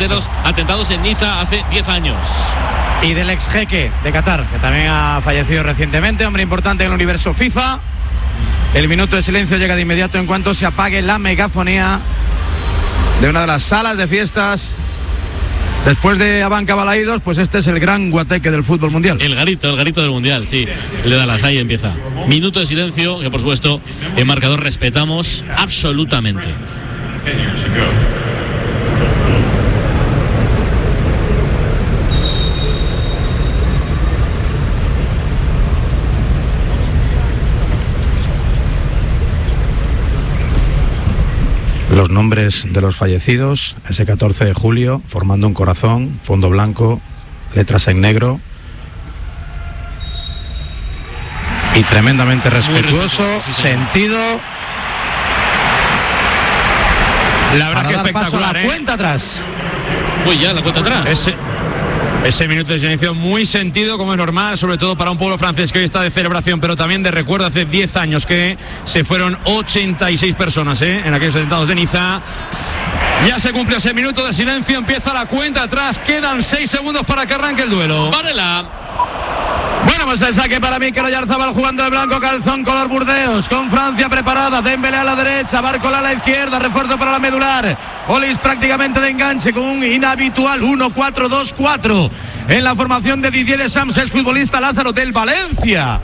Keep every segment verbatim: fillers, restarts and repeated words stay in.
de los atentados en Niza hace diez años. Y del ex jeque de Qatar, que también ha fallecido recientemente, hombre importante en el universo FIFA. El minuto de silencio llega de inmediato en cuanto se apague la megafonía de una de las salas de fiestas. Después de Abanca Balaídos, pues este es el gran guateque del fútbol mundial. El garito, el garito del mundial, sí. El de Dallas, ahí empieza. Minuto de silencio, que por supuesto, el marcador respetamos absolutamente. Los nombres de los fallecidos, ese catorce de julio, formando un corazón, fondo blanco, letras en negro. Y tremendamente respetuoso, sí, sentido. La verdad es que espectacular, la ¿eh? cuenta atrás. Uy, ya, la cuenta atrás. Ese, ese minuto de silencio muy sentido, como es normal, sobre todo para un pueblo francés que hoy está de celebración, pero también de recuerdo hace diez años que se fueron ochenta y seis personas ¿eh? en aquellos atentados de Niza. Ya se cumple ese minuto de silencio, empieza la cuenta atrás, quedan seis segundos para que arranque el duelo. Varela. Bueno, pues el saque para Mikel Oyarzabal jugando de blanco, calzón color Burdeos, con Francia preparada, Dembélé a la derecha, Barcola a la izquierda, refuerzo para la medular, Olis prácticamente de enganche con un inhabitual uno cuatro dos cuatro en la formación de Didier Deschamps, el futbolista Lázaro del Valencia.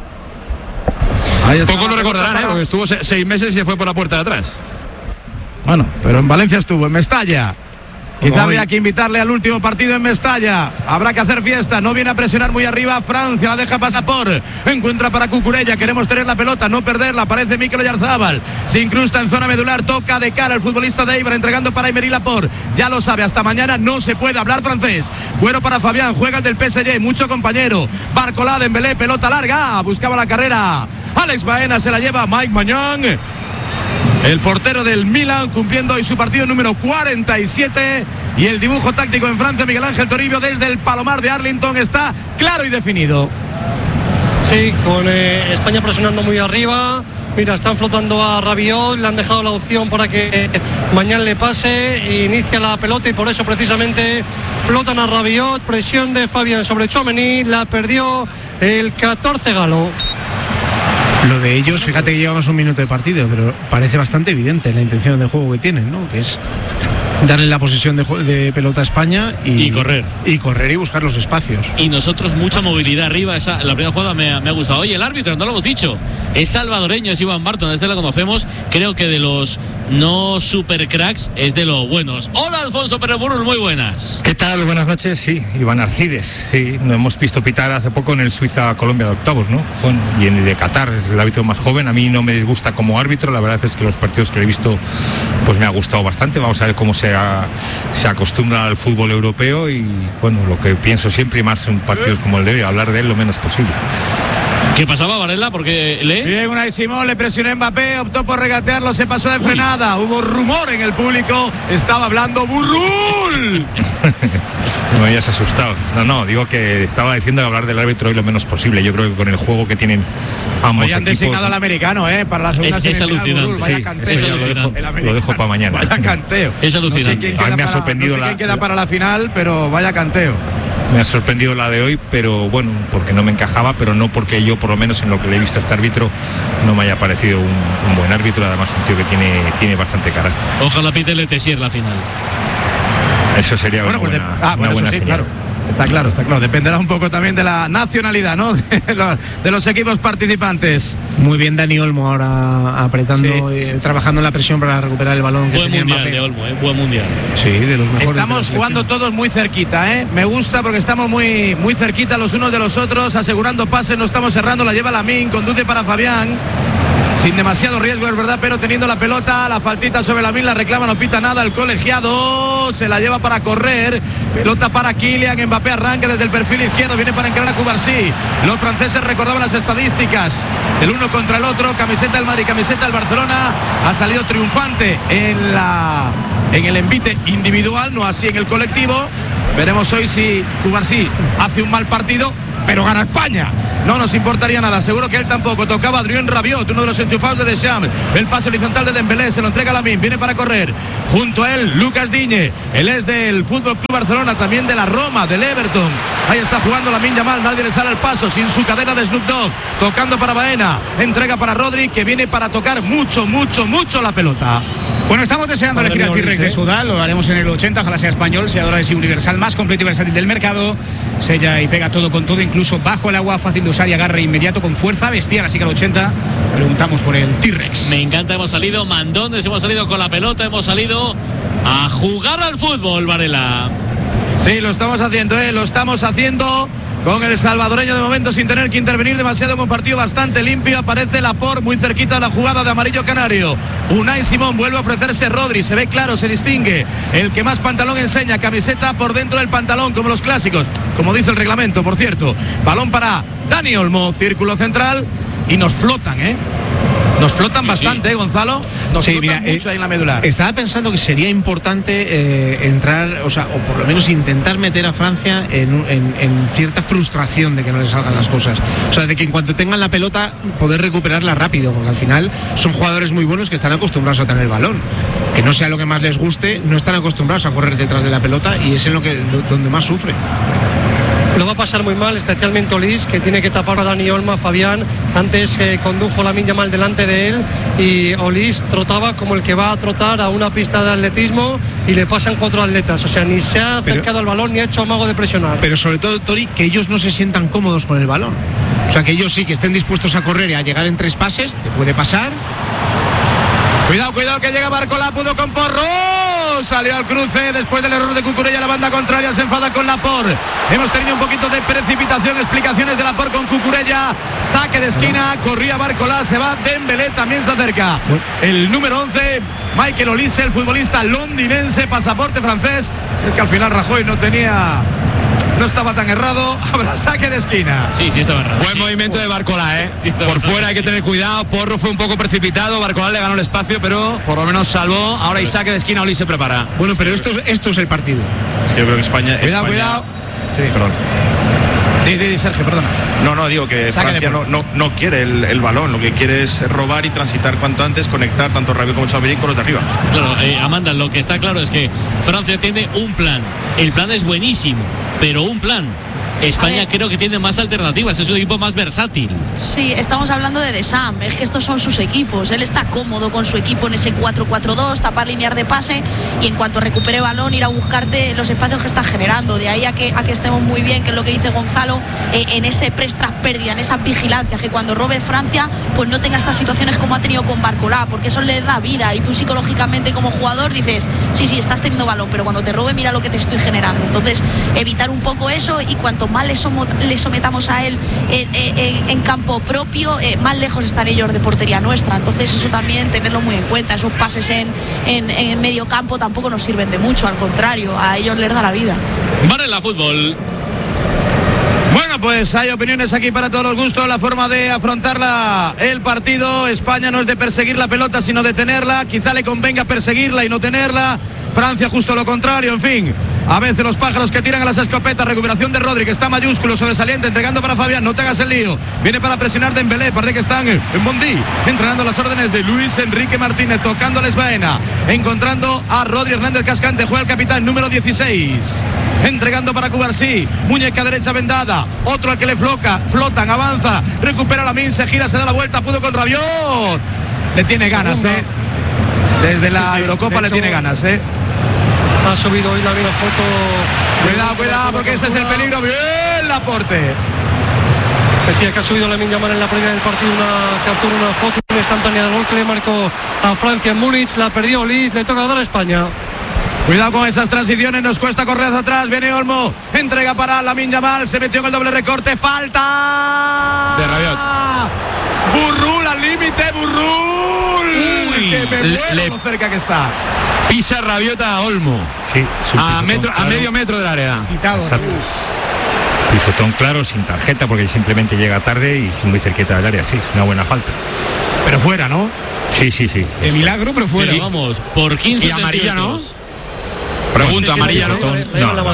Poco lo recordarán, ¿eh? Porque estuvo se- seis meses y se fue por la puerta de atrás. Bueno, pero en Valencia estuvo, en Mestalla. Quizá habría que invitarle al último partido en Mestalla. Habrá que hacer fiesta. No viene a presionar muy arriba. Francia la deja pasar por. Encuentra para Cucurella. Queremos tener la pelota, no perderla. Aparece Mikel Oyarzabal. Se incrusta en zona medular. Toca de cara el futbolista de Eibar. Entregando para Emery Laporte. Ya lo sabe. Hasta mañana no se puede hablar francés. Cuero para Fabián. Juega el del P S G. Mucho compañero. Barcola, Dembélé. Pelota larga. Buscaba la carrera. Alex Baena se la lleva Mike Maignan. El portero del Milan cumpliendo hoy su partido número cuarenta y siete y el dibujo táctico en Francia, Miguel Ángel Toribio, desde el Palomar de Arlington está claro y definido. Sí, con eh, España presionando muy arriba. Mira, están flotando a Rabiot, le han dejado la opción para que mañana le pase, inicia la pelota y por eso precisamente flotan a Rabiot. Presión de Fabián sobre Tchouaméni, la perdió el catorce galo. Lo de ellos, fíjate que llevamos un minuto de partido, pero parece bastante evidente la intención de juego que tienen, ¿no? Que es darle la posesión de, de pelota a España y, y correr. Y correr y buscar los espacios. Y nosotros mucha movilidad arriba. Esa, la primera jugada me ha, me ha gustado. Oye, el árbitro, no lo hemos dicho. Es salvadoreño, es Iván Barton, desde la conocemos. Creo que de los no super cracks es de los buenos. Hola, Alfonso Pérez Burul, muy buenas. ¿Qué tal? Buenas noches. Sí, Iván Arcides. Sí, lo hemos visto pitar hace poco en el Suiza-Colombia de octavos, ¿no? Bueno, y en el de Qatar, es el árbitro más joven. A mí no me disgusta como árbitro. La verdad es que los partidos que he visto, pues me ha gustado bastante. Vamos a ver cómo se, ha, se acostumbra al fútbol europeo y, bueno, lo que pienso siempre, y más en partidos como el de hoy, hablar de él lo menos posible. ¿Qué pasaba, Varela? Porque lee. Bien, Unai Simón, le presionó Mbappé, optó por regatearlo, se pasó de frenada. Uy. Hubo rumor en el público, estaba hablando Burrul. No me habías asustado. No, no, digo que estaba diciendo hablar del árbitro hoy lo menos posible. Yo creo que con el juego que tienen ambos Hoy han equipos. designado al americano, ¿eh? Para la segunda es, es alucinante. Burrul, vaya Sí, canteo. eso ya lo dejo, lo dejo para mañana. Vaya canteo. Es alucinante. No sé quién A mí queda, me ha para, sorprendido no sé la- quién queda la- para la final, pero vaya canteo. Me ha sorprendido la de hoy, pero bueno, porque no me encajaba, pero no porque yo, por lo menos en lo que le he visto a este árbitro, no me haya parecido un, un buen árbitro. Además, un tío que tiene, tiene bastante carácter. Ojalá pite el Tessier la final. Eso sería Bueno, una pues buena, de, ah, una bueno, buena eso sí, señal. claro. Está claro, está claro. Dependerá un poco también de la nacionalidad, ¿no? De los, de los equipos participantes. Muy bien Dani Olmo ahora apretando, Sí, eh, sí. trabajando en la presión para recuperar el balón que Buen tenía mundial Mbappé. de Olmo, ¿eh? Buen mundial. Sí, de los mejores. Estamos de la jugando selección. todos muy cerquita, ¿eh? Me gusta porque estamos muy, muy cerquita los unos de los otros, asegurando pases, no estamos cerrando, la lleva Lamine, conduce para Fabián. Sin demasiado riesgo, es verdad, pero teniendo la pelota, la faltita sobre Lamine, la reclama, no pita nada, el colegiado se la lleva para correr, pelota para Kylian, Mbappé arranca desde el perfil izquierdo, viene para encarar a Cubarsí. Los franceses recordaban las estadísticas del uno contra el otro, camiseta del Madrid, camiseta del Barcelona, ha salido triunfante en la en el envite individual, no así en el colectivo. Veremos hoy si Cubarsí hace un mal partido, pero gana España. no nos importaría nada, seguro que él tampoco. Tocaba Adrien Rabiot, uno de los enchufados de Deschamps. El pase horizontal de Dembélé, se lo entrega a Lamine, viene para correr. Junto a él, Lucas Digne. Él es del Fútbol Club Barcelona, también de la Roma, del Everton. Ahí está jugando Lamine Yamal, nadie le sale al paso, sin su cadena de Snoop Dogg. Tocando para Baena, entrega para Rodri, que viene para tocar mucho, mucho, mucho la pelota. Bueno, estamos deseando elegir al T-Rex de Sudal, lo haremos en el ochenta, ojalá sea español, sea adhesivo universal, más completo y versátil del mercado, sella y pega todo con todo, incluso bajo el agua, fácil de usar y agarre inmediato, con fuerza bestial, así que al ochenta preguntamos por el T-Rex. Me encanta, hemos salido mandones, hemos salido con la pelota, hemos salido a jugar al fútbol, Varela. Sí, lo estamos haciendo, ¿eh? Lo estamos haciendo con el salvadoreño de momento sin tener que intervenir demasiado, con un partido bastante limpio. Aparece Laporte muy cerquita de la jugada de amarillo canario. Unai Simón vuelve a ofrecerse Rodri, se ve claro, se distingue. El que más pantalón enseña, camiseta por dentro del pantalón, como los clásicos, como dice el reglamento, por cierto. Balón para Dani Olmo, círculo central, y nos flotan, ¿eh? Nos flotan sí, bastante, sí. ¿eh, Gonzalo? Nos sí, flotan mira, mucho eh, ahí en la medular. Estaba pensando que sería importante eh, entrar, o sea, o por lo menos intentar meter a Francia en, en, en cierta frustración de que no le salgan las cosas. O sea, de que en cuanto tengan la pelota, poder recuperarla rápido, porque al final son jugadores muy buenos que están acostumbrados a tener el balón. Que no sea lo que más les guste, no están acostumbrados a correr detrás de la pelota y es en lo que donde más sufre. Lo va a pasar muy mal, especialmente Olís, que tiene que tapar a Dani Olmo, a Fabián. Antes eh, condujo Lamine Yamal delante de él y Olís trotaba como el que va a trotar a una pista de atletismo y le pasan cuatro atletas. O sea, ni se ha acercado pero, al balón ni ha hecho amago de presionar. Pero sobre todo, Tori, que ellos no se sientan cómodos con el balón. O sea, que ellos sí que estén dispuestos a correr y a llegar en tres pases, te puede pasar. Cuidado, cuidado, que llega Barcola, pudo con Porro. Salió al cruce después del error de Cucurella. La banda contraria se enfada con Laporte. Hemos tenido un poquito de precipitación. Explicaciones de Laporte con Cucurella. Saque de esquina, corría Barcola, se va Dembélé, también se acerca el número once, Michael Olise, el futbolista londinense, pasaporte francés. Es que al final Rajoy no tenía... No estaba tan errado, habrá saque de esquina. Sí, sí estaba errado. Buen sí. movimiento de Barcola, ¿eh? Sí, por fuera hay que tener cuidado. Porro fue un poco precipitado, Barcola le ganó el espacio, pero por lo menos salvó. Ahora hay saque de esquina, Oli se prepara. Bueno, pero esto, esto es el partido. Es que yo creo que España... Cuidado, España... cuidado. Sí, perdón. Di, di, Sergio, perdona. No, no, digo que saque Francia no, no, no quiere el, el balón, lo que quiere es robar y transitar cuanto antes, conectar tanto Rabiot como Chouameni con los de arriba. Claro, eh, Amanda, lo que está claro es que Francia tiene un plan. El plan es buenísimo, pero un plan. España creo que tiene más alternativas, es un equipo más versátil. Sí, estamos hablando de Deschamps, es que estos son sus equipos. Él está cómodo con su equipo en ese cuatro cuatro dos, tapar líneas de pase y en cuanto recupere balón ir a buscarte los espacios que estás generando. De ahí a que, a que estemos muy bien, que es lo que dice Gonzalo, eh, en ese press tras pérdida, en esa vigilancia, que cuando robe Francia pues no tenga estas situaciones como ha tenido con Barcola, porque eso le da vida y tú psicológicamente como jugador dices, sí, sí, estás teniendo balón, pero cuando te robe mira lo que te estoy generando. Entonces evitar un poco eso y cuanto más le, somo, le sometamos a él en, en, en campo propio, eh, más lejos están ellos de portería nuestra. Entonces eso también tenerlo muy en cuenta. Esos pases en, en, en medio campo tampoco nos sirven de mucho, al contrario, a ellos les da la vida. Varela Fútbol. Bueno, pues hay opiniones aquí para todos los gustos. La forma de afrontarla el partido. España no es de perseguir la pelota, sino de tenerla. Quizá le convenga perseguirla y no tenerla. Francia justo lo contrario, en fin. A veces los pájaros que tiran a las escopetas. Recuperación de Rodri, que está mayúsculo, sobresaliente, entregando para Fabián. No te hagas el lío. Viene para presionar Dembélé. Parece que están en Bondi, entrenando las órdenes de Luis Enrique Martínez, tocándoles Baena, encontrando a Rodri Hernández Cascante. Juega el capitán número dieciséis. Entregando para Cubarsí, muñeca derecha vendada, otro al que le floca, flotan, avanza, recupera Lamine, se gira, se da la vuelta, pudo con Rabiot. Le tiene ganas, eh. Desde la sí, sí, Eurocopa de hecho, le tiene ganas, eh. Ha subido hoy la misma foto. Cuidado, cuidado, porque ese es el peligro. Bien, Laporte. Decía que ha subido Lamine Yamal en la primera del partido una captura, una foto, una instantánea del gol que le marcó a Francia en Múnich. La perdió Olís, le toca dar a España. Cuidado con esas transiciones, nos cuesta correr hacia atrás. Viene Olmo, entrega para Lamine Yamal, se metió en el doble recorte, falta de Rabiot. Burrul al límite, Burrul. Uy, que me le, muero le lo cerca que está. Pisa Rabiot a Olmo. Sí, a, metro, claro. a medio metro del área. Exacto. Pisotón claro, sin tarjeta, porque simplemente llega tarde y muy cerquita del área. Sí, es una buena falta. Pero fuera, ¿no? Sí, sí, sí. De milagro, pero fuera. Pero vamos, por quince y amarilla, ¿no? centímetros. Pregunta, amarilla, ¿no? No, no, no.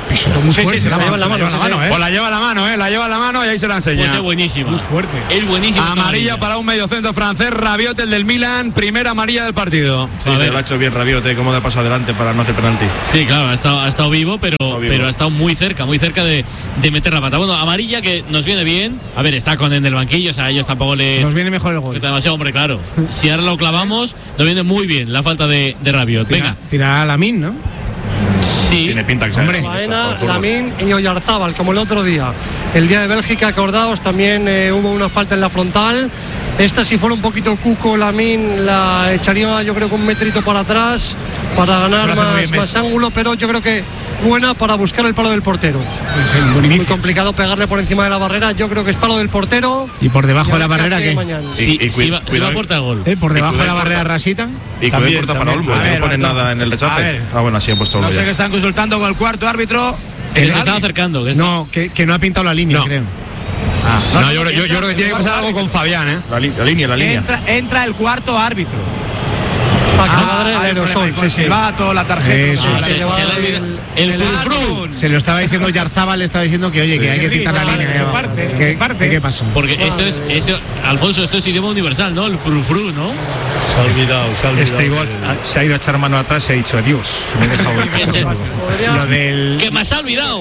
pisotón muy Sí, sí, fuerte. se la lleva en la mano, la mano, ¿eh? Pues la lleva la mano, ¿eh? La lleva la mano y ahí se la enseña. Pues es buenísima. Muy fuerte. Es buenísima. Amarilla para un mediocentro francés, Rabiot, el del Milan, primera amarilla del partido. Sí, pero lo ha hecho bien Rabiot, ¿eh? Cómo da paso adelante para no hacer penalti. Sí, claro, ha estado, ha estado vivo, pero, vivo. pero ha estado muy cerca, muy cerca de, de meter la pata. Bueno, amarilla que nos viene bien. A ver, está con en el banquillo, o sea, a ellos tampoco les. Nos viene mejor el gol. Demasiado, hombre, claro. Si ahora lo clavamos, nos viene muy bien la falta de, de Rabiot. Venga. Tira, tira a Lamine, ¿no? Sí. Tiene pinta que se Hombre. Baena, Lamine y Oyarzábal, como el otro día. El día de Bélgica, acordaos, también eh, hubo una falta en la frontal. Esta, si fuera un poquito cuco, Lamine la echaría, yo creo que un metrito para atrás para ganar más, más ángulo, pero yo creo que buena para buscar el palo del portero. Pues Muy complicado pegarle por encima de la barrera. Yo creo que es palo del portero. Y por debajo de la barrera, que ¿qué? mañana. Sí, Y- y sí va, cuida- sí va a puerta gol. ¿Eh? Por debajo Y de la cuidado, barrera corta. rasita. Y También, que corta para también. Olmo, A que ver, no ponen Alberto. nada en el A rechace. ver. Ah, bueno, así han puesto No Olmo sé ya. que están consultando con el cuarto árbitro. Que El se está árbitro- acercando. Que está- No, que, que no ha pintado la línea, No. creo. Ah, No, yo, yo- yo creo que tiene que pasar algo con Fabián, ¿eh? La, li- la línea, la línea. Entra, entra el cuarto árbitro. Para que Ah, le va a dar el hay un aerosol, problema con sí, sí. el silbato, la tarjeta. Eso, Ah, sí, la se- que se lleva le el- olvida. El el frufru. Se lo estaba diciendo Yarzabal, le estaba diciendo que oye, que hay que Sí, quitar la sí, línea. sí, ya va. parte, ¿Qué, parte. ¿Qué pasa? Porque esto es, esto, Alfonso, esto es idioma universal, ¿no? El frufru, ¿no? Se ha olvidado, se ha olvidado. Este igual se ha ido a echar mano atrás y ha dicho adiós. Me he dejado el ¿Qué es eso? Lo del Que me has olvidado.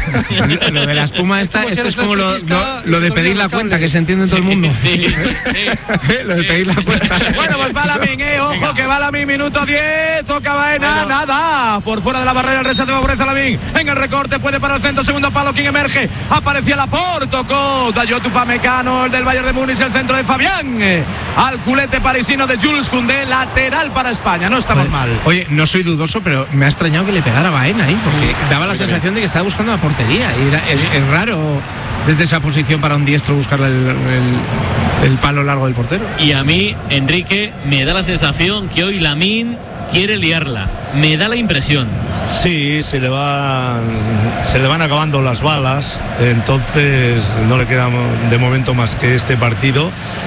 lo de la espuma esta, Como si esto eres es como lo, electricista lo- lo y de se te pedir olvida la el cuenta, cable. que se entiende en todo el mundo. Sí, sí. Lo de pedir la cuenta. Bueno, pues va Lamine, eh, ojo que va Lamine, minuto diez, toca Baena, nada, por fuera de la barrera el rechazo favorece a Lamine, en el recorte puede para el centro, segundo palo, quien emerge, aparecía Laporte, tocó Dayot Upamecano, el del Bayern de Múnich, el centro de Fabián, eh, al culete parisino de Jules Koundé, lateral para España, no estamos mal. Oye, no soy dudoso, pero me ha extrañado que le pegara a Baena ahí, porque daba la sensación de que estaba buscando la portería. Y era, es, es raro desde esa posición para un diestro buscarle el, el- el palo largo del portero. Y a mí, Enrique, me da la sensación que hoy Lamine quiere liarla. Me da la impresión. Sí, se le van se le van acabando las balas, entonces no le queda de momento más que este partido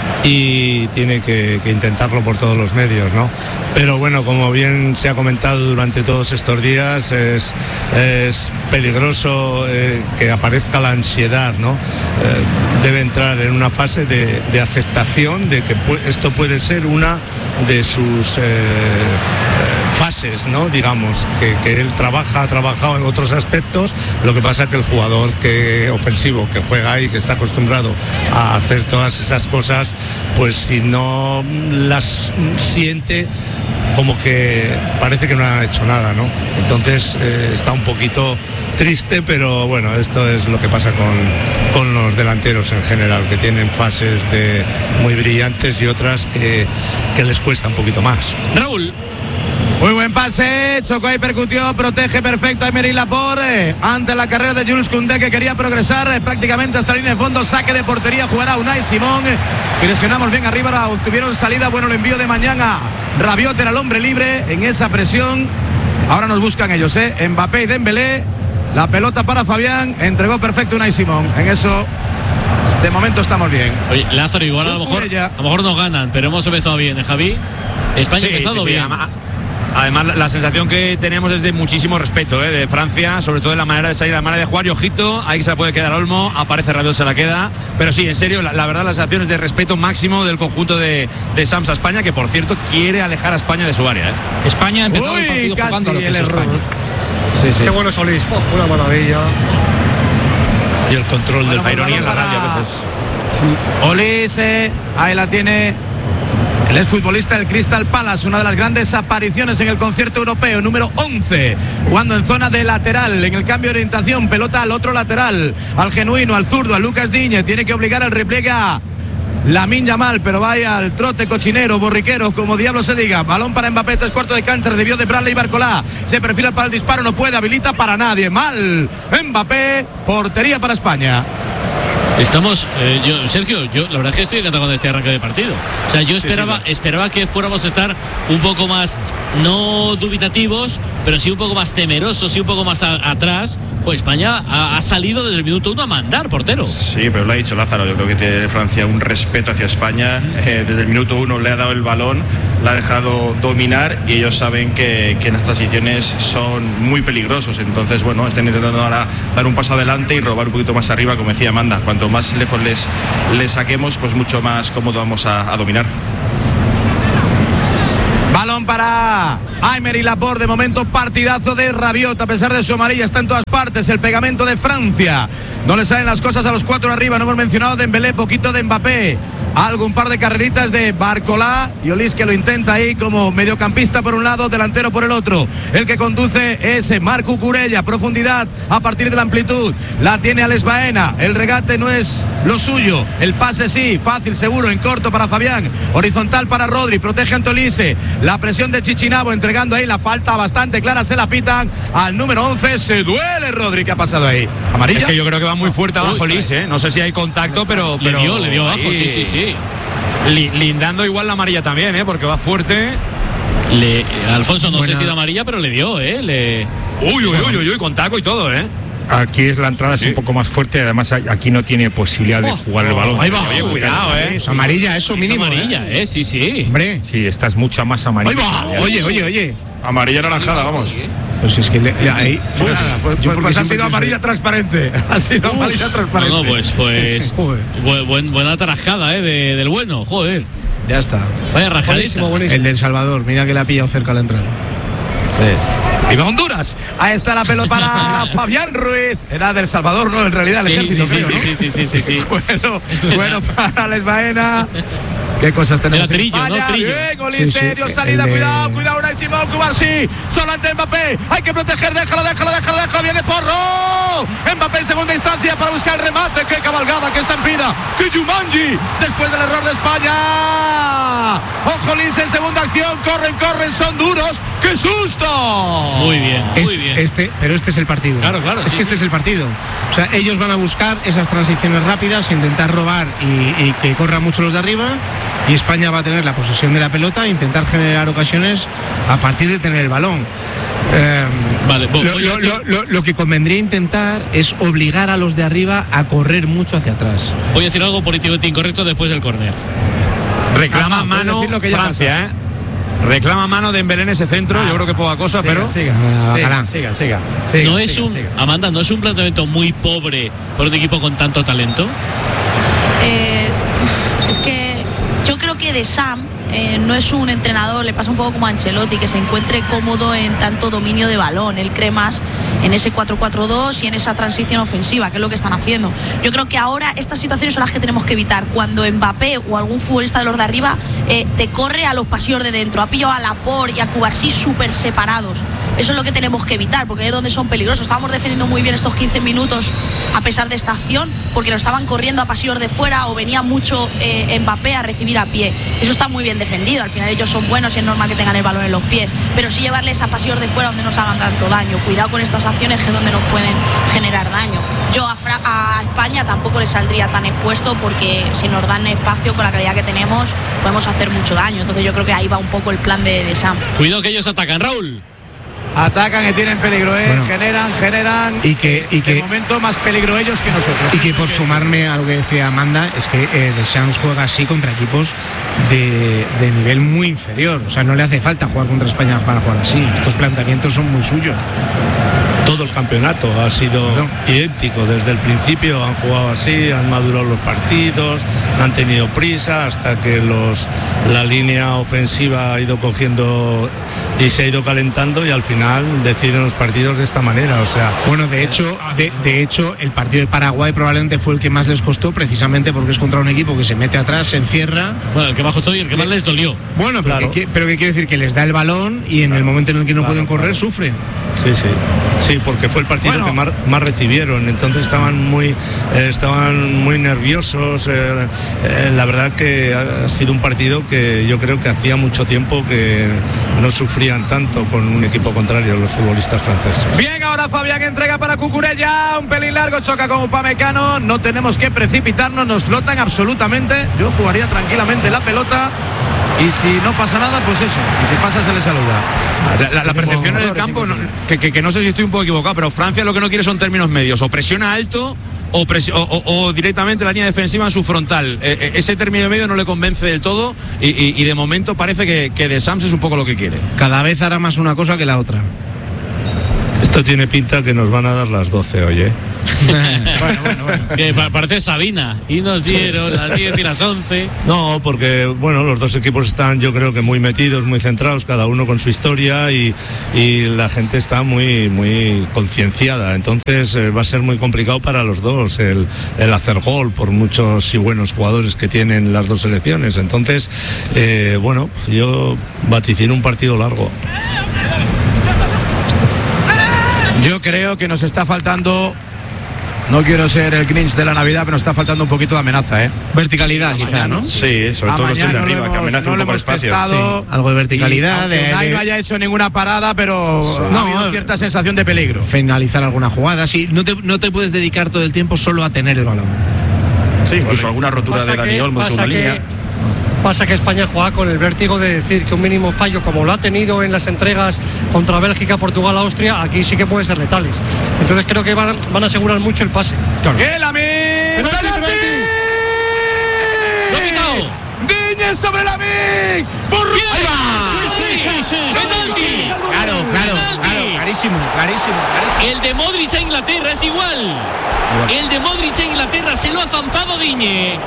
y tiene que, que intentarlo por todos los medios, ¿no? Pero bueno, como bien se ha comentado durante todos estos días, es, es peligroso eh, que aparezca la ansiedad, ¿no? Eh, debe entrar en una fase de, de aceptación de que pu- esto puede ser una de sus eh, eh, fases, ¿no? Digamos, que, que él trabaja, ha trabajado en otros aspectos, lo que pasa es que el jugador que ofensivo que juega ahí, que está acostumbrado a hacer todas esas cosas, pues si no las siente, como que parece que no ha hecho nada, ¿no? Entonces eh, está un poquito triste, pero bueno, esto es lo que pasa con, con los delanteros en general, que tienen fases de muy brillantes y otras que, que les cuesta un poquito más. Raúl. Muy buen pase, chocó y percutió, protege perfecto a Emery Laporte ante la carrera de Jules Koundé, que quería progresar eh, prácticamente hasta la línea de fondo, saque de portería, jugará Unai Simón, eh, presionamos bien arriba, la obtuvieron salida, bueno el envío de mañana, Rabiot era el hombre libre en esa presión, ahora nos buscan ellos, eh, Mbappé y Dembélé, la pelota para Fabián, entregó perfecto Unai Simón, en eso de momento estamos bien. Oye, Lázaro, igual a lo mejor, a lo mejor nos ganan, pero hemos empezado bien, ¿eh, Javi? España Sí, ha empezado sí, sí, bien. ama- Además, la, la sensación que tenemos es de muchísimo respeto, ¿eh? De Francia, sobre todo de la manera de salir, la manera de jugar. Y ojito, ahí se la puede quedar Olmo, aparece Rabiot, se la queda. Pero sí, en serio, la, la verdad, la sensación es de respeto máximo del conjunto de, de Samsa España, que por cierto quiere alejar a España de su área, ¿eh? España ha empezado Uy, el partido casi jugando a lo que el es error. España. Sí, sí. Qué bueno Solís, oh, una maravilla. Y el control del Bueno, ironía en la para- radio a veces. Olise, eh, ahí la tiene el exfutbolista del Crystal Palace, una de las grandes apariciones en el concierto europeo, número once, jugando en zona de lateral, en el cambio de orientación, pelota al otro lateral, al genuino, al zurdo, a Lucas Digne, tiene que obligar al repliegue a Lamine Yamal, pero vaya al trote cochinero, borriquero, como diablo se diga. Balón para Mbappé, tres cuartos de cancha, recibió de Bradley Barcolá, se perfila para el disparo, no puede, habilita para nadie, mal, Mbappé, portería para España. Estamos, eh, yo, Sergio, yo la verdad es que estoy encantado con este arranque de partido. O sea, yo esperaba, sí, esperaba que fuéramos a estar un poco más, no dubitativos, pero sí un poco más temeroso, sí un poco más a, atrás. Pues España ha, ha salido desde el minuto uno a mandar, portero. Sí, pero lo ha dicho Lázaro, yo creo que tiene Francia un respeto hacia España. Eh, desde el minuto uno le ha dado el balón, la ha dejado dominar y ellos saben que, que las transiciones son muy peligrosos. Entonces, bueno, están intentando ahora dar un paso adelante y robar un poquito más arriba, como decía Amanda. Cuanto más lejos les, les saquemos, pues mucho más cómodo vamos a, a dominar. Balón para Aymeric Laporte, de momento partidazo de Rabiot, a pesar de su amarilla está en todas partes, el pegamento de Francia, no le salen las cosas a los cuatro arriba, no hemos mencionado Dembélé, poquito de Mbappé, algo, un par de carreritas de Barcola y Olís que lo intenta ahí como mediocampista por un lado, delantero por el otro, el que conduce es Marc Cucurella, profundidad a partir de la amplitud, la tiene Alex Baena, el regate no es lo suyo, el pase sí, fácil, seguro, en corto para Fabián, horizontal para Rodri, protege a Antolise, la presión de Chichinabo entregando ahí la falta bastante clara, se la pitan al número once, se duele Rodri, ¿qué ha pasado ahí? ¿Amarilla? Es que yo creo que va muy fuerte abajo Lis, ¿eh? No sé si hay contacto, pero... Le pero dio, le dio abajo, ahí, sí, sí, sí. Li, lindando igual la amarilla también, ¿eh? Porque va fuerte. Le, Alfonso, no Buena. sé si la amarilla, pero le dio, ¿eh? Le... Uy, uy, uy, uy, uy, con taco y todo, ¿eh? Aquí es la entrada, sí. Es un poco más fuerte, además aquí no tiene posibilidad de jugar oh, el balón. Ahí va, oye, cuidado, eh. Es amarilla, eso mínimo. Es amarilla, eh, sí, sí. Hombre. Sí, esta es mucha más amarilla. Ahí va. Oye, oye, oye. Amarilla naranjada, vamos. Pues es que le, le, ahí. Pues, nada, pues, pues, pues ha sido amarilla transparente. Ha sido Uf. amarilla transparente. No, no, pues, pues. bu buen, buena tarascada, eh, de, del bueno, joder. Ya está. Vaya rajadita. El del Salvador, mira que le ha pillado cerca la entrada. Sí. ¡Viva Honduras! Ahí está la pelota para Fabián Ruiz. Era del Salvador, ¿no? En realidad, el sí, ejército, sí, creo, sí, ¿no? sí, sí, sí, sí, sí. Bueno, bueno para Alex Baena. ¿Qué cosas tenemos en España? ¿no? Trillo. Bien, Olise, sí, sí. Dio salida, de... cuidado, cuidado, Unai Simón, Cubarsí, solo ante Mbappé, hay que proteger, déjalo, déjalo, déjalo, déjalo, viene Porro, Mbappé en segunda instancia para buscar el remate, qué cabalgada, qué estampida, qué Jumanji, después del error de España, ojo Olise en segunda acción, corren, corren, son duros, qué susto. Muy bien, muy este, bien. Este, pero este es el partido. Claro, claro. Es sí, que este sí. es el partido. O sea, ellos van a buscar esas transiciones rápidas, intentar robar y, y que corran mucho los de arriba. Y España va a tener la posesión de la pelota e intentar generar ocasiones a partir de tener el balón. Eh, vale, lo, lo, lo, lo, lo que convendría intentar es obligar a los de arriba a correr mucho hacia atrás. Voy a decir algo políticamente incorrecto después del córner. Reclama ah, mano Francia, ¿eh? Reclama mano de Dembélé en ese centro, ah, yo creo que poca cosa, siga, pero... Siga, siga, siga, siga, siga, no siga, es siga, un, siga. Amanda, ¿no es un planteamiento muy pobre por un equipo con tanto talento? Eh, uf, es que yo creo que Deschamps eh, no es un entrenador, le pasa un poco como a Ancelotti, que se encuentre cómodo en tanto dominio de balón. Él cree más en ese cuatro cuatro dos y en esa transición ofensiva, que es lo que están haciendo. Yo creo que ahora estas situaciones son las que tenemos que evitar. Cuando Mbappé o algún futbolista de los de arriba eh, te corre a los pasillos de dentro, ha pillado a Laporte y a Cubarsí súper separados. Eso es lo que tenemos que evitar, porque es donde son peligrosos. Estábamos defendiendo muy bien estos quince minutos a pesar de esta acción, porque nos estaban corriendo a pasillos de fuera o venía mucho eh, Mbappé a recibir a pie. Eso está muy bien defendido. Al final ellos son buenos y es normal que tengan el balón en los pies, pero sí llevarles a pasillos de fuera donde nos hagan tanto daño. Cuidado con estas acciones que es donde nos pueden generar daño. Yo a, Fra a España tampoco le saldría tan expuesto, porque si nos dan espacio con la calidad que tenemos podemos hacer mucho daño. Entonces yo creo que ahí va un poco el plan de, de Sam. Cuidado que ellos atacan, Raúl. Atacan y tienen peligro, ¿eh? Bueno, generan, generan. Y que, y que de momento más peligro ellos que nosotros. Y que por sumarme a lo que decía Amanda, es que eh, Deschamps juega así contra equipos de, de nivel muy inferior. O sea, no le hace falta jugar contra España para jugar así. Estos planteamientos son muy suyos. Todo el campeonato ha sido claro. idéntico. Desde el principio han jugado así, han madurado los partidos, no han tenido prisa hasta que los, la línea ofensiva ha ido cogiendo y se ha ido calentando, y al final deciden los partidos de esta manera. O sea, bueno, de hecho, de, de hecho, el partido de Paraguay probablemente fue el que más les costó, precisamente porque es contra un equipo que se mete atrás, se encierra. Bueno, el que más costó y el que más les dolió. Bueno, pero, claro. que, pero que quiere decir que les da el balón y en claro. el momento en el que no claro, pueden correr, claro. sufren. Sí, sí. Sí, porque fue el partido bueno. que más, más recibieron, entonces estaban muy eh, estaban muy nerviosos. Eh, eh, la verdad que ha sido un partido que yo creo que hacía mucho tiempo que no sufrían tanto con un equipo contrario los futbolistas franceses. Bien, ahora Fabián entrega para Cucurella, un pelín largo, choca con Upamecano, no tenemos que precipitarnos, nos flotan absolutamente. Yo jugaría tranquilamente la pelota y si no pasa nada, pues eso, y si pasa se le saluda. La, la, la percepción en el campo, no, que, que, que no sé si estoy un poco equivocado, pero Francia lo que no quiere son términos medios, o presiona alto o, presi- o, o, o directamente la línea defensiva en su frontal. Eh, eh, ese término medio no le convence del todo y, y, y de momento parece que, que Deschamps es un poco lo que quiere. Cada vez hará más una cosa que la otra. Esto tiene pinta que nos van a dar las doce hoy, ¿eh? bueno, bueno, bueno. Que parece Sabina y nos dieron sí. las diez y las once. No, porque bueno, los dos equipos están, yo creo que muy metidos, muy centrados, cada uno con su historia y, y la gente está muy muy concienciada. Entonces eh, va a ser muy complicado para los dos el, el hacer gol por muchos y buenos jugadores que tienen las dos selecciones. Entonces, eh, bueno, yo vaticino un partido largo. Yo creo que nos está faltando, no quiero ser el Grinch de la Navidad, pero nos está faltando un poquito de amenaza, ¿eh? Verticalidad, quizá, ¿no? Sí, sobre todo los de arriba, que amenaza un poco el espacio. Sí, algo de verticalidad. De, de, no haya hecho ninguna parada, pero sí. ha no, habido cierta sensación de peligro. Finalizar alguna jugada, sí. No te, no te puedes dedicar todo el tiempo solo a tener el balón. Sí, incluso vale. alguna rotura pasa de Dani Olmo en segunda línea. Pasa que España juega con el vértigo de decir que un mínimo fallo, como lo ha tenido en las entregas contra Bélgica, Portugal, Austria, aquí sí que puede ser letales. Entonces creo que van, van a asegurar mucho el pase. Claro. ¡El Amin! ¡Penalti! ¡Lo ha quitado! ¡Diñe sobre el Amin! ¡Burro! ¡Ahí va! ¡Sí, sí, sí! sí. ¡Penalti! Claro, claro, claro, clarísimo, clarísimo, clarísimo. El de Modric a Inglaterra es igual. igual. El de Modric a Inglaterra se lo ha zampado Diñe.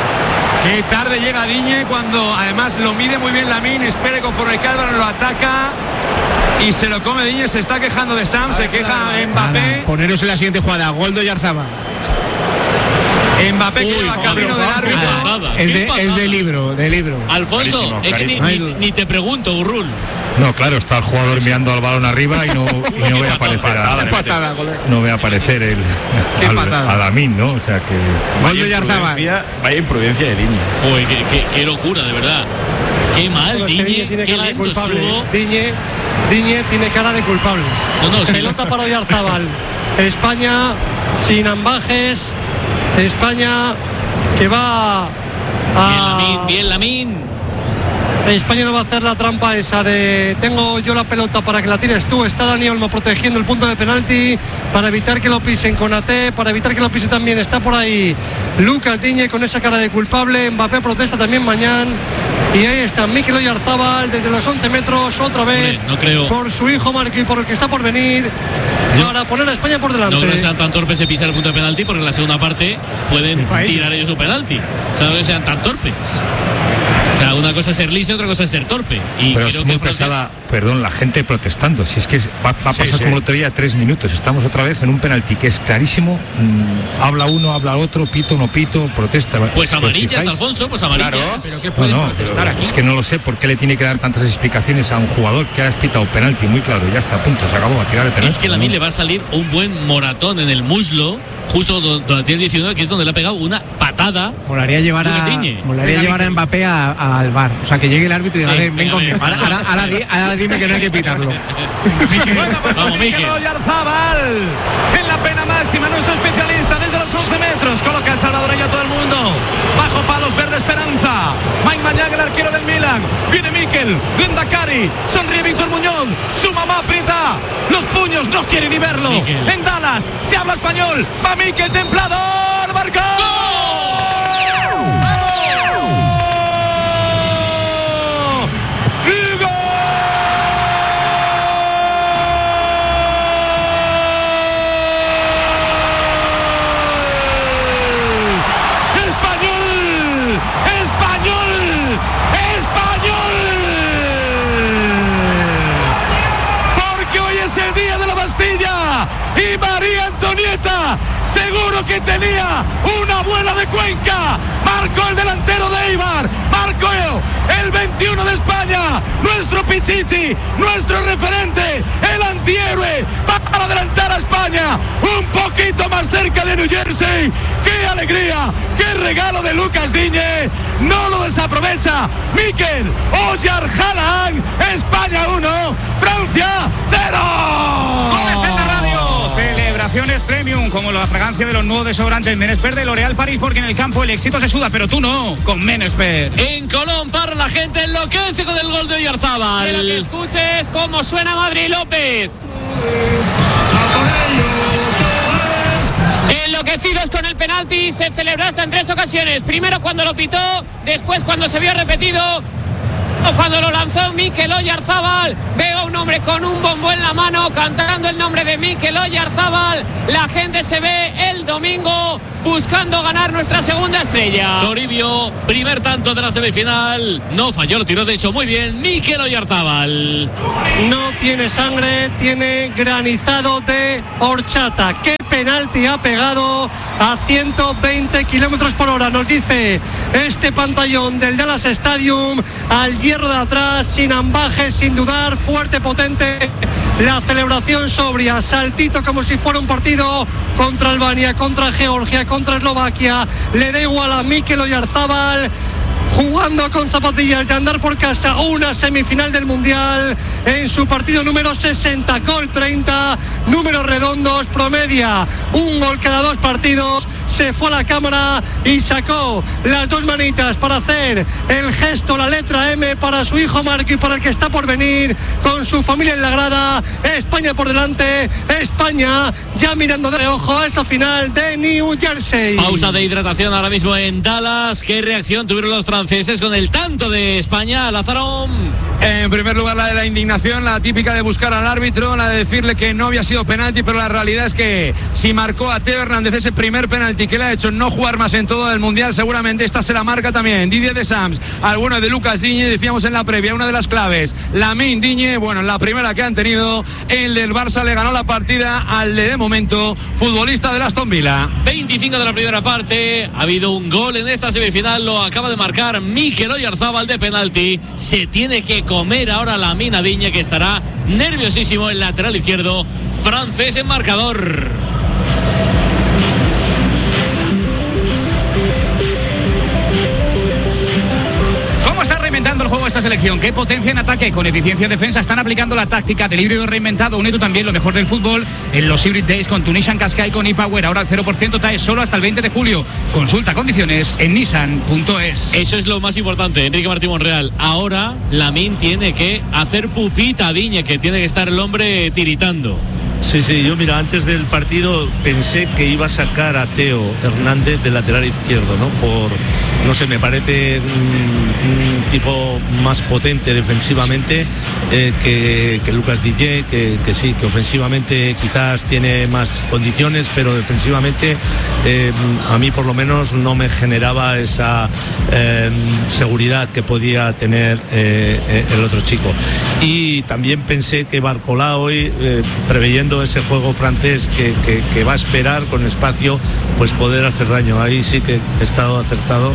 Qué tarde llega Diñe cuando además lo mide muy bien Lamine, espere conforme Calvaro lo ataca y se lo come Diñe, se está quejando de Sam, se queja Mbappé. Nada, poneros en la siguiente jugada, gol de Oyarzabal. Mbappé Uy, que va camino del árbitro. Es de, es de libro, de libro. Alfonso, clarísimo, es que ni, ni, ni te pregunto, Burrul. No, claro, está el jugador mirando al balón arriba y no, y no ve aparecer a, patada, no ve aparecer el al, a Lamine, ¿no? O sea que vaya imprudencia, vaya imprudencia de Diñe. Joder, qué, qué, qué locura, de verdad. Qué mal, Diñe, tiene qué cara de lento culpable. estuvo. Diñe, Diñe tiene cara de culpable. No, no, pelota sí. para Oyarzabal. España sin ambajes. España que va a... Bien Lamine, bien Lamine. España no va a hacer la trampa esa de tengo yo la pelota para que la tires tú. Está Dani Olmo protegiendo el punto de penalti para evitar que lo pisen Konaté, para evitar que lo pise también. Está por ahí Lucas Diñe con esa cara de culpable. Mbappé protesta también mañana. Y ahí está Mikel Oyarzabal desde los once metros otra vez. Hombre, no creo. Por su hijo Marco y por el que está por venir. Para poner a España por delante. No creo que sean tan torpes de pisar el punto de penalti porque en la segunda parte pueden tirar ellos su penalti. O sea, no que sean tan torpes. O sea, una cosa es ser liso y otra cosa es ser torpe. Y pero creo es muy que Francia... pesada, perdón, la gente protestando. Si es que va, va a pasar sí, sí. como el otro día tres minutos. Estamos otra vez en un penalti que es clarísimo. Mmm, habla uno, habla otro, pito, no pito, protesta. Pues amarillas, Alfonso, pues amarillas. Claro. ¿Pero qué pueden no, no, protestar aquí? Es que no lo sé por qué le tiene que dar tantas explicaciones a un jugador que ha pitado penalti muy claro. Ya está a punto, se acabó a tirar el penalti. Es que a Lamine ¿no? le va a salir un buen moratón en el muslo, justo donde tiene diecinueve, que es donde le ha pegado una patada. Molaría llevar a, molaría llevar a Mbappé a, a, al bar. O sea, que llegue el árbitro y diga, sí, ven conmigo. Ahora, ahora, ahora, di, ahora dime que no hay que pitarlo. Bueno, pues vamos, Mikel Oyarzabal en la pena máxima, nuestro especialista desde los once metros. Coloca el salvadoreño a todo el mundo. Bajo palos, verde esperanza. Mike Mañán, el arquero del Milan. Viene Mikel, Lendakari. Sonríe Víctor Muñoz. Su mamá aprieta los puños, no quiere ni verlo. Mikel. En Dallas se habla español. Va Mikel, templador. ¡Marcó! Y María Antonieta, seguro que tenía una abuela de Cuenca. Marcó el delantero de Eibar, marcó el veintiuno de España, nuestro Pichichi, nuestro referente, el antihéroe, para adelantar a España un poquito más cerca de New Jersey. ¡Qué alegría! ¡Qué regalo de Lucas Diñe! No lo desaprovecha Mikel Oyarzabal. España uno, Francia cero. ¡Goles en la radio! Celebración Terminaciones premium, como la fragancia de los nuevos desodorantes Menesper de L'Oréal Paris, porque en el campo el éxito se suda, pero tú no, con Menesper. En Colón, para la gente enloquece con el gol de Oyarzábal. Quiero que escuches cómo suena Madrid López. Enloquecidos con el penalti, se celebró hasta en tres ocasiones. Primero cuando lo pitó, después cuando se vio repetido, o cuando lo lanzó Mikel Oyarzábal. Veo a un hombre con un bombo en la mano cantando el nombre de Mikel Oyarzábal. La gente se ve el domingo buscando ganar nuestra segunda estrella. Toribio, primer tanto de la semifinal. No falló, lo tiró de hecho muy bien Mikel Oyarzábal. No tiene sangre, tiene granizado de horchata. ¿Qué penalti ha pegado a ciento veinte kilómetros por hora? Nos dice este pantallón del Dallas Stadium. Al hierro de atrás, sin ambajes, sin dudar, fuerte, potente. La celebración sobria, saltito como si fuera un partido contra Albania, contra Georgia, contra Eslovaquia. Le da igual a Mikel Oyarzábal, jugando con zapatillas de andar por casa, una semifinal del Mundial en su partido número sesenta, gol treinta, números redondos, promedia un gol cada dos partidos. Se fue a la cámara y sacó las dos manitas para hacer el gesto, la letra M para su hijo Marco y para el que está por venir con su familia en la grada. España por delante, España ya mirando de reojo a esa final de New Jersey. Pausa de hidratación ahora mismo en Dallas. ¿Qué reacción tuvieron los franceses con el tanto de España, Lázaro? En primer lugar, la de la indignación, la típica de buscar al árbitro, la de decirle que no había sido penalti, pero la realidad es que si marcó a Teo Hernández ese primer penalti que le ha hecho no jugar más en todo el Mundial, seguramente esta se la marca también Didier Deschamps, alguno de Lucas Digne. Decíamos en la previa, una de las claves, Lamine Digne, bueno, la primera que han tenido, el del Barça le ganó la partida al de, de momento, futbolista del Aston Villa. veinticinco de la primera parte, ha habido un gol en esta semifinal, lo acaba de marcar Mikel Oyarzábal de penalti. Se tiene que comer ahora Lamine Digne, que estará nerviosísimo, el lateral izquierdo francés en marcador. Reinventando el juego esta selección, qué potencia en ataque, con eficiencia en defensa, están aplicando la táctica del híbrido reinventado, unido también lo mejor del fútbol en los Hybrid Days con Tunisian Qashqai con ePower, ahora al cero por ciento T A E solo hasta el veinte de julio. Consulta condiciones en nissan punto es. Eso es lo más importante, Enrique Martín Monreal. Ahora Lamine tiene que hacer pupita a Digne, que tiene que estar el hombre tiritando. Sí, sí, yo mira, antes del partido pensé que iba a sacar a Teo Hernández del lateral izquierdo, ¿no? Por, no sé, me parece un, un tipo más potente defensivamente eh, que, que Lucas Digne, que, que sí, que ofensivamente quizás tiene más condiciones, pero defensivamente eh, a mí por lo menos no me generaba esa eh, seguridad que podía tener eh, el otro chico. Y también pensé que Barcola hoy, eh, preveyendo ese juego francés que, que, que va a esperar con espacio, pues poder hacer daño. Ahí sí que he estado acertado,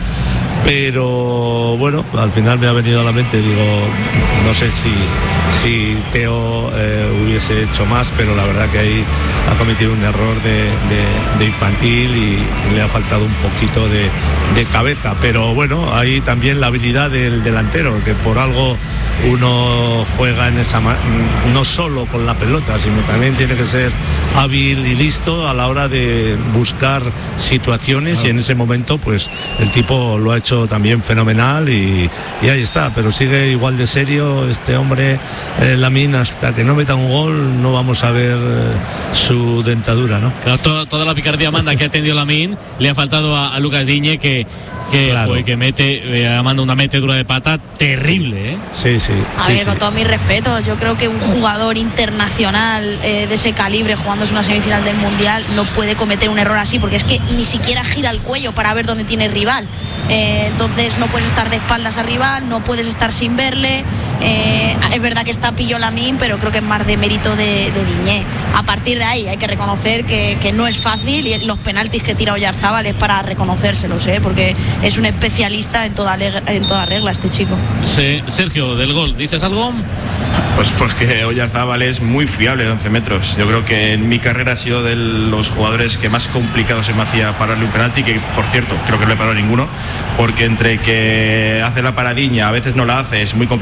pero bueno, al final me ha venido a la mente, digo, no sé si, si Teo eh, hubiese hecho más, pero la verdad que ahí ha cometido un error de, de, de infantil y, y le ha faltado un poquito de, de cabeza, pero bueno, ahí también la habilidad del delantero, que por algo uno juega en esa, no solo con la pelota, sino también tiene que ser hábil y listo a la hora de buscar situaciones, claro. Y en ese momento pues el tipo lo ha hecho también fenomenal y, y ahí está, pero sigue igual de serio este hombre, eh, Lamine, hasta que no meta un gol no vamos a ver eh, su dentadura, ¿no? Claro, toda, toda la picardía manda que ha tenido Lamine, le ha faltado a, a Lucas Digne, que que claro. fue que mete, eh, manda una metedura de pata terrible, ¿eh? Sí, sí. A sí, ver, sí. con todos mis respetos, yo creo que un jugador internacional eh, de ese calibre, jugándose una semifinal del Mundial, no puede cometer un error así, porque es que ni siquiera gira el cuello para ver dónde tiene el rival. Eh, entonces no puedes estar de espaldas al rival, no puedes estar sin verle. Eh, es verdad que está pillo Lamine, pero creo que es más de mérito de, de Digne. A partir de ahí hay que reconocer que, que no es fácil, y los penaltis que tira Oyarzábal es para reconocérselos, ¿eh? Porque es un especialista en toda, en toda regla este chico. Sí, Sergio, del gol, ¿dices algo? Pues porque Oyarzábal es muy fiable de once metros. Yo creo que en mi carrera ha sido de los jugadores que más complicado se me hacía pararle un penalti, que por cierto creo que no le paró ninguno, porque entre que hace la paradiña, a veces no la hace, es muy complicado pararse.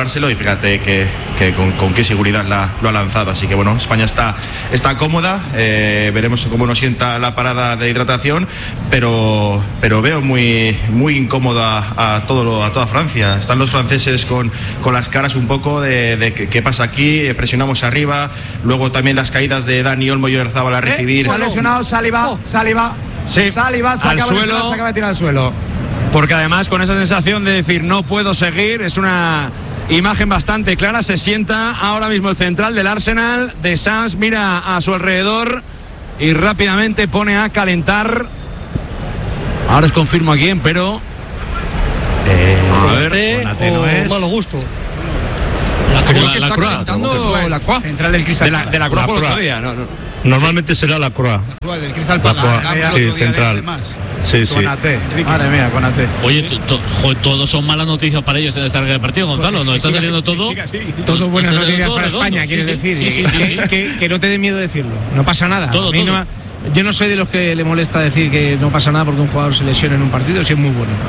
jugárselo y fíjate que, que con, con qué seguridad la, lo ha lanzado. Así que bueno, España está, está cómoda, eh, veremos cómo nos sienta la parada de hidratación, pero, pero veo muy, muy incómoda a, todo lo, a toda Francia. Están los franceses con, con las caras un poco de, de qué, qué pasa aquí, presionamos arriba, luego también las caídas de Dani Olmo y Oyarzabal a recibir. Se ha lesionado Saliba, Saliba, sí, Saliba se al acaba de suelo. tirar, se acaba de tirar al suelo. Porque además con esa sensación de decir no puedo seguir, es una imagen bastante clara. Se sienta ahora mismo el central del Arsenal. Deschamps mira a su alrededor y rápidamente pone a calentar. Ahora os confirmo a quién, pero eh, a ver, Konate no es malo gusto. La, Creo la, que la está Croix. calentando la Croix. Central del Cristal de la, de la Croix La por Croix. otro día. No, no. Normalmente será la Croix. del Cristal La Palace. Croix, sí, central. Sí, sí. Konate, madre mía, Konate. Oye, to, to, joder, todos son malas noticias para ellos en esta carga de partido, Gonzalo. Nos está saliendo todo. Todo buenas Está saliendo noticias todo para redondo. España, Sí, quieres sí, decir. sí, sí, sí, sí. Que, que- que no te dé miedo decirlo. No pasa nada. Todo, A mí no todo. me- yo no soy de los que le molesta decir que no pasa nada porque un jugador se lesiona en un partido, si es muy bueno.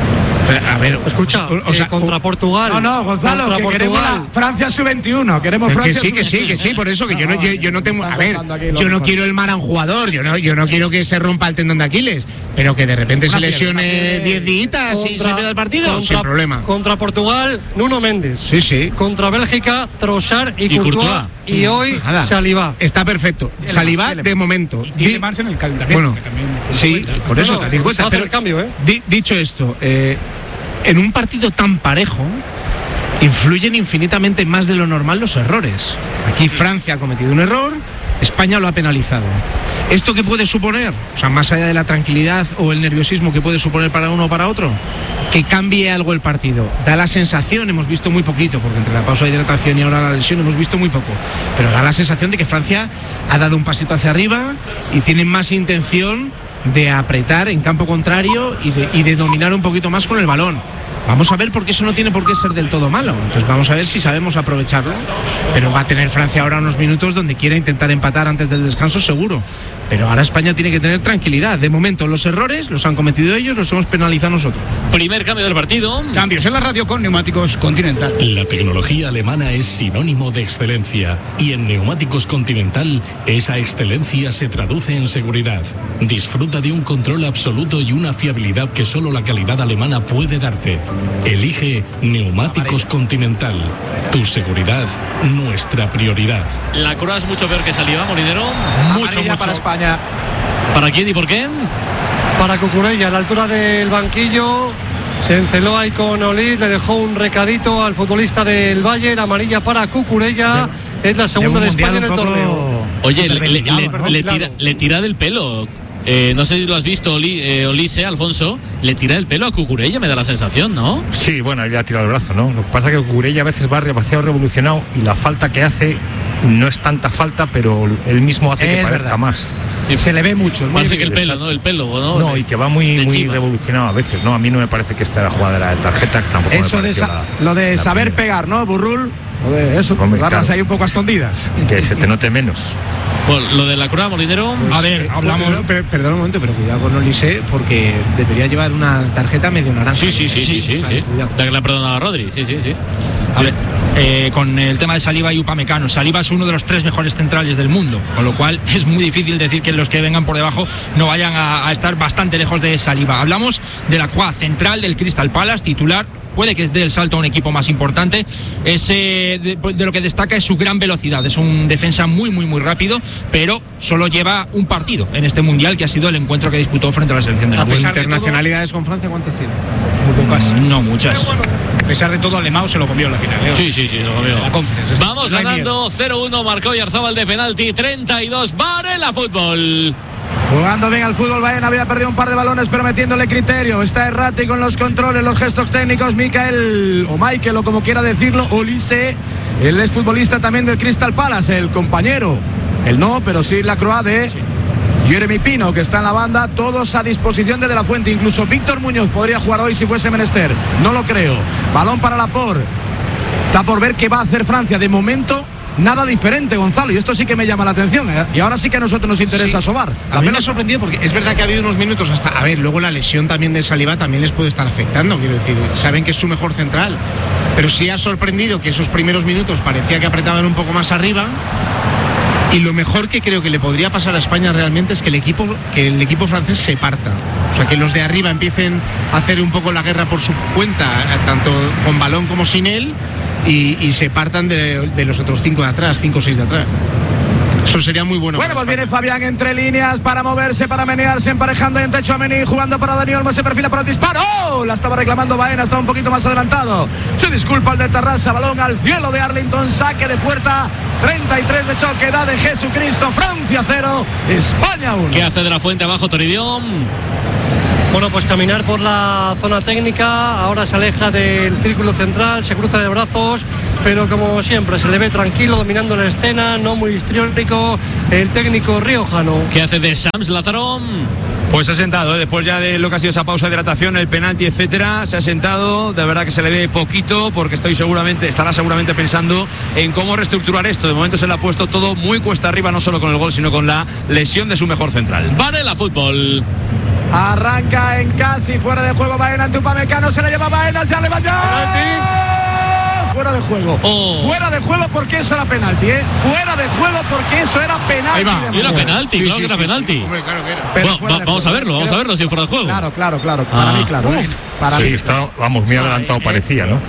A ver, Escucha, o, o sea, eh, contra Portugal. No, no, Gonzalo, contra que Portugal. queremos la Francia sub veintiuno, queremos que Francia sí, sub que sí, que sí, por eso que yo no, yo, yo no tengo. A ver, yo no quiero el mal a un jugador, yo no, yo no quiero que se rompa el tendón de Aquiles, pero que de repente se lesione diez días y se pierda el partido, sin problema. Contra Portugal, Nuno Méndez. Sí, sí. Contra Bélgica, Trossard y, Y Courtois. Courtois. Y hoy, Nada. Saliba. Está perfecto. Saliba de momento. Y tiene Di- más en el calentamiento. Bueno, que también sí, por eso, No, no, ten en cuenta. se hace Pero el cambio, ¿eh? di- dicho esto, eh, en un partido tan parejo influyen infinitamente más de lo normal los errores. Aquí Francia ha cometido un error, España lo ha penalizado. ¿Esto qué puede suponer? O sea, más allá de la tranquilidad o el nerviosismo que puede suponer para uno o para otro, que cambie algo el partido. Da la sensación, hemos visto muy poquito, porque entre la pausa de hidratación y ahora la lesión hemos visto muy poco, pero da la sensación de que Francia ha dado un pasito hacia arriba y tiene más intención de apretar en campo contrario y de, y de dominar un poquito más con el balón. Vamos a ver, porque eso no tiene por qué ser del todo malo. Entonces vamos a ver si sabemos aprovecharlo. Pero va a tener Francia ahora unos minutos donde quiera intentar empatar antes del descanso, seguro. Pero ahora España tiene que tener tranquilidad. De momento los errores los han cometido ellos, los hemos penalizado nosotros. Primer cambio del partido. Cambios en la radio con Neumáticos Continental. La tecnología alemana es sinónimo de excelencia y en Neumáticos Continental esa excelencia se traduce en seguridad. Disfruta de un control absoluto y una fiabilidad que solo la calidad alemana puede darte. Elige Neumáticos Continental. Tu seguridad, nuestra prioridad. La Croix es mucho peor que Saliba, Molinero. Mucho, Amarilla mucho. para España. ¿Para quién y por qué? Para Cucurella, a la altura del banquillo. Se enceló ahí con Olid, le dejó un recadito al futbolista del Bayern. Amarilla para Cucurella. Es la segunda de España en el torneo. Oye, le, le- le- Perdón, le claro. tira, le tira del pelo. Eh, no sé si lo has visto, Oli, eh, Olise, Alfonso. Le tira el pelo a Cucurella, me da la sensación, ¿no? Sí, bueno, ahí le ha tirado el brazo, ¿no? Lo que pasa es que Cucurella a veces va demasiado revolucionado y la falta que hace no es tanta falta, pero él mismo hace que Es parezca verdad. más. Y se le ve mucho. es muy Parece que el evidente. pelo, ¿no? El pelo, ¿no? No, y que va muy, de muy chiva. revolucionado a veces, ¿no? A mí no me parece que esta era la jugada de la tarjeta, que tampoco Eso me de pareció sa- la- lo de la saber primera. pegar, ¿no, Burrul? Lo de eso, Hombre, darlas claro. ahí un poco a escondidas. Que se te note menos. Bueno, lo de la Croix, Molinero. A ver, hablamos. Per- perdón un momento, pero cuidado con Olise porque debería llevar una tarjeta medio naranja. Sí, sí, sí, sí, sí. vale, sí. cuidado. La que le ha perdonado a Rodri, sí, sí, sí. A ver, eh, con el tema de Saliba y Upamecano, Saliba es uno de los tres mejores centrales del mundo, con lo cual es muy difícil decir que los que vengan por debajo no vayan a, a estar bastante lejos de Saliba. Hablamos de la Croix, central del Crystal Palace, titular. Puede que dé el salto a un equipo más importante. Es, eh, de, de lo que destaca es su gran velocidad. Es un defensa muy, muy, muy rápido, pero solo lleva un partido en este mundial, que ha sido el encuentro que disputó frente a la selección de A Noruega. pesar de internacionalidades con Francia, ¿cuántas tiene? Muy pocas. No muchas. A pesar de todo, Alemão se lo comió en la final. ¿eh? Sí, sí, sí, lo comió. La Conference. Vamos No hay ganando cero uno, marcó Oyarzabal de penalti, treinta y dos. Varela Fútbol. Jugando bien al fútbol, Bayern había perdido un par de balones, pero metiéndole criterio. Está errático en los controles, los gestos técnicos. Michael, o Michael, o como quiera decirlo, Olise, él es futbolista también del Crystal Palace, el compañero. Él no, pero sí la Croix de Jeremy Pino, que está en la banda. Todos a disposición de De La Fuente. Incluso Víctor Muñoz podría jugar hoy si fuese menester. No lo creo. Balón para Laporte. Está por ver qué va a hacer Francia. De momento, nada diferente, Gonzalo, y esto sí que me llama la atención, ¿eh? Y ahora sí que a nosotros nos interesa Sí. sobar. A mí me ha sorprendido porque es verdad que ha habido unos minutos hasta. A ver, luego la lesión también de Saliba también les puede estar afectando, quiero decir. Saben que es su mejor central, pero sí ha sorprendido que esos primeros minutos parecía que apretaban un poco más arriba. Y lo mejor que creo que le podría pasar a España realmente es que el equipo, que el equipo francés se parta. O sea, que los de arriba empiecen a hacer un poco la guerra por su cuenta, tanto con balón como sin él, y, y se partan de, de los otros cinco de atrás, cinco o seis de atrás. Eso sería muy bueno. Bueno, pues viene Fabián entre líneas para moverse, para menearse, emparejando en techo a Mení, jugando para Dani Olmo, se perfila para el disparo. ¡Oh! La estaba reclamando Baena, estaba un poquito más adelantado. Se disculpa el de Tarrasa, balón al cielo de Arlington, saque de puerta, treinta y tres de choque, da de Jesucristo, Francia cero, España uno. ¿Qué hace de la Fuente abajo, Toridión? Bueno, pues caminar por la zona técnica, ahora se aleja del círculo central, se cruza de brazos, pero como siempre se le ve tranquilo, dominando la escena, no muy histriónico, el técnico riojano. ¿Qué hace de Sams, Lázaro? Pues se ha sentado, ¿eh? Después ya de lo que ha sido esa pausa de hidratación, el penalti, etcétera, se ha sentado, de verdad que se le ve poquito, porque estoy seguramente, estará seguramente pensando en cómo reestructurar esto. De momento se le ha puesto todo muy cuesta arriba, no solo con el gol, sino con la lesión de su mejor central. Varela Fútbol. Arranca en casi fuera de juego Baena ante Upamecano, se la lleva Baena, se ha levantado. Fuera de juego. Oh. Fuera de juego porque eso era penalti, ¿eh? Fuera de juego porque eso era penalti. Ahí va. De Era penalti, sí, claro sí, que era sí, penalti. sí. Hombre, claro que era. Pero Bueno, fuera va, de vamos juego. a verlo, vamos Creo- a verlo si es fuera de juego. Claro, claro, claro. Ah. Para mí, claro. ¿eh? Para Sí, mí. está, vamos, muy adelantado parecía, ¿no?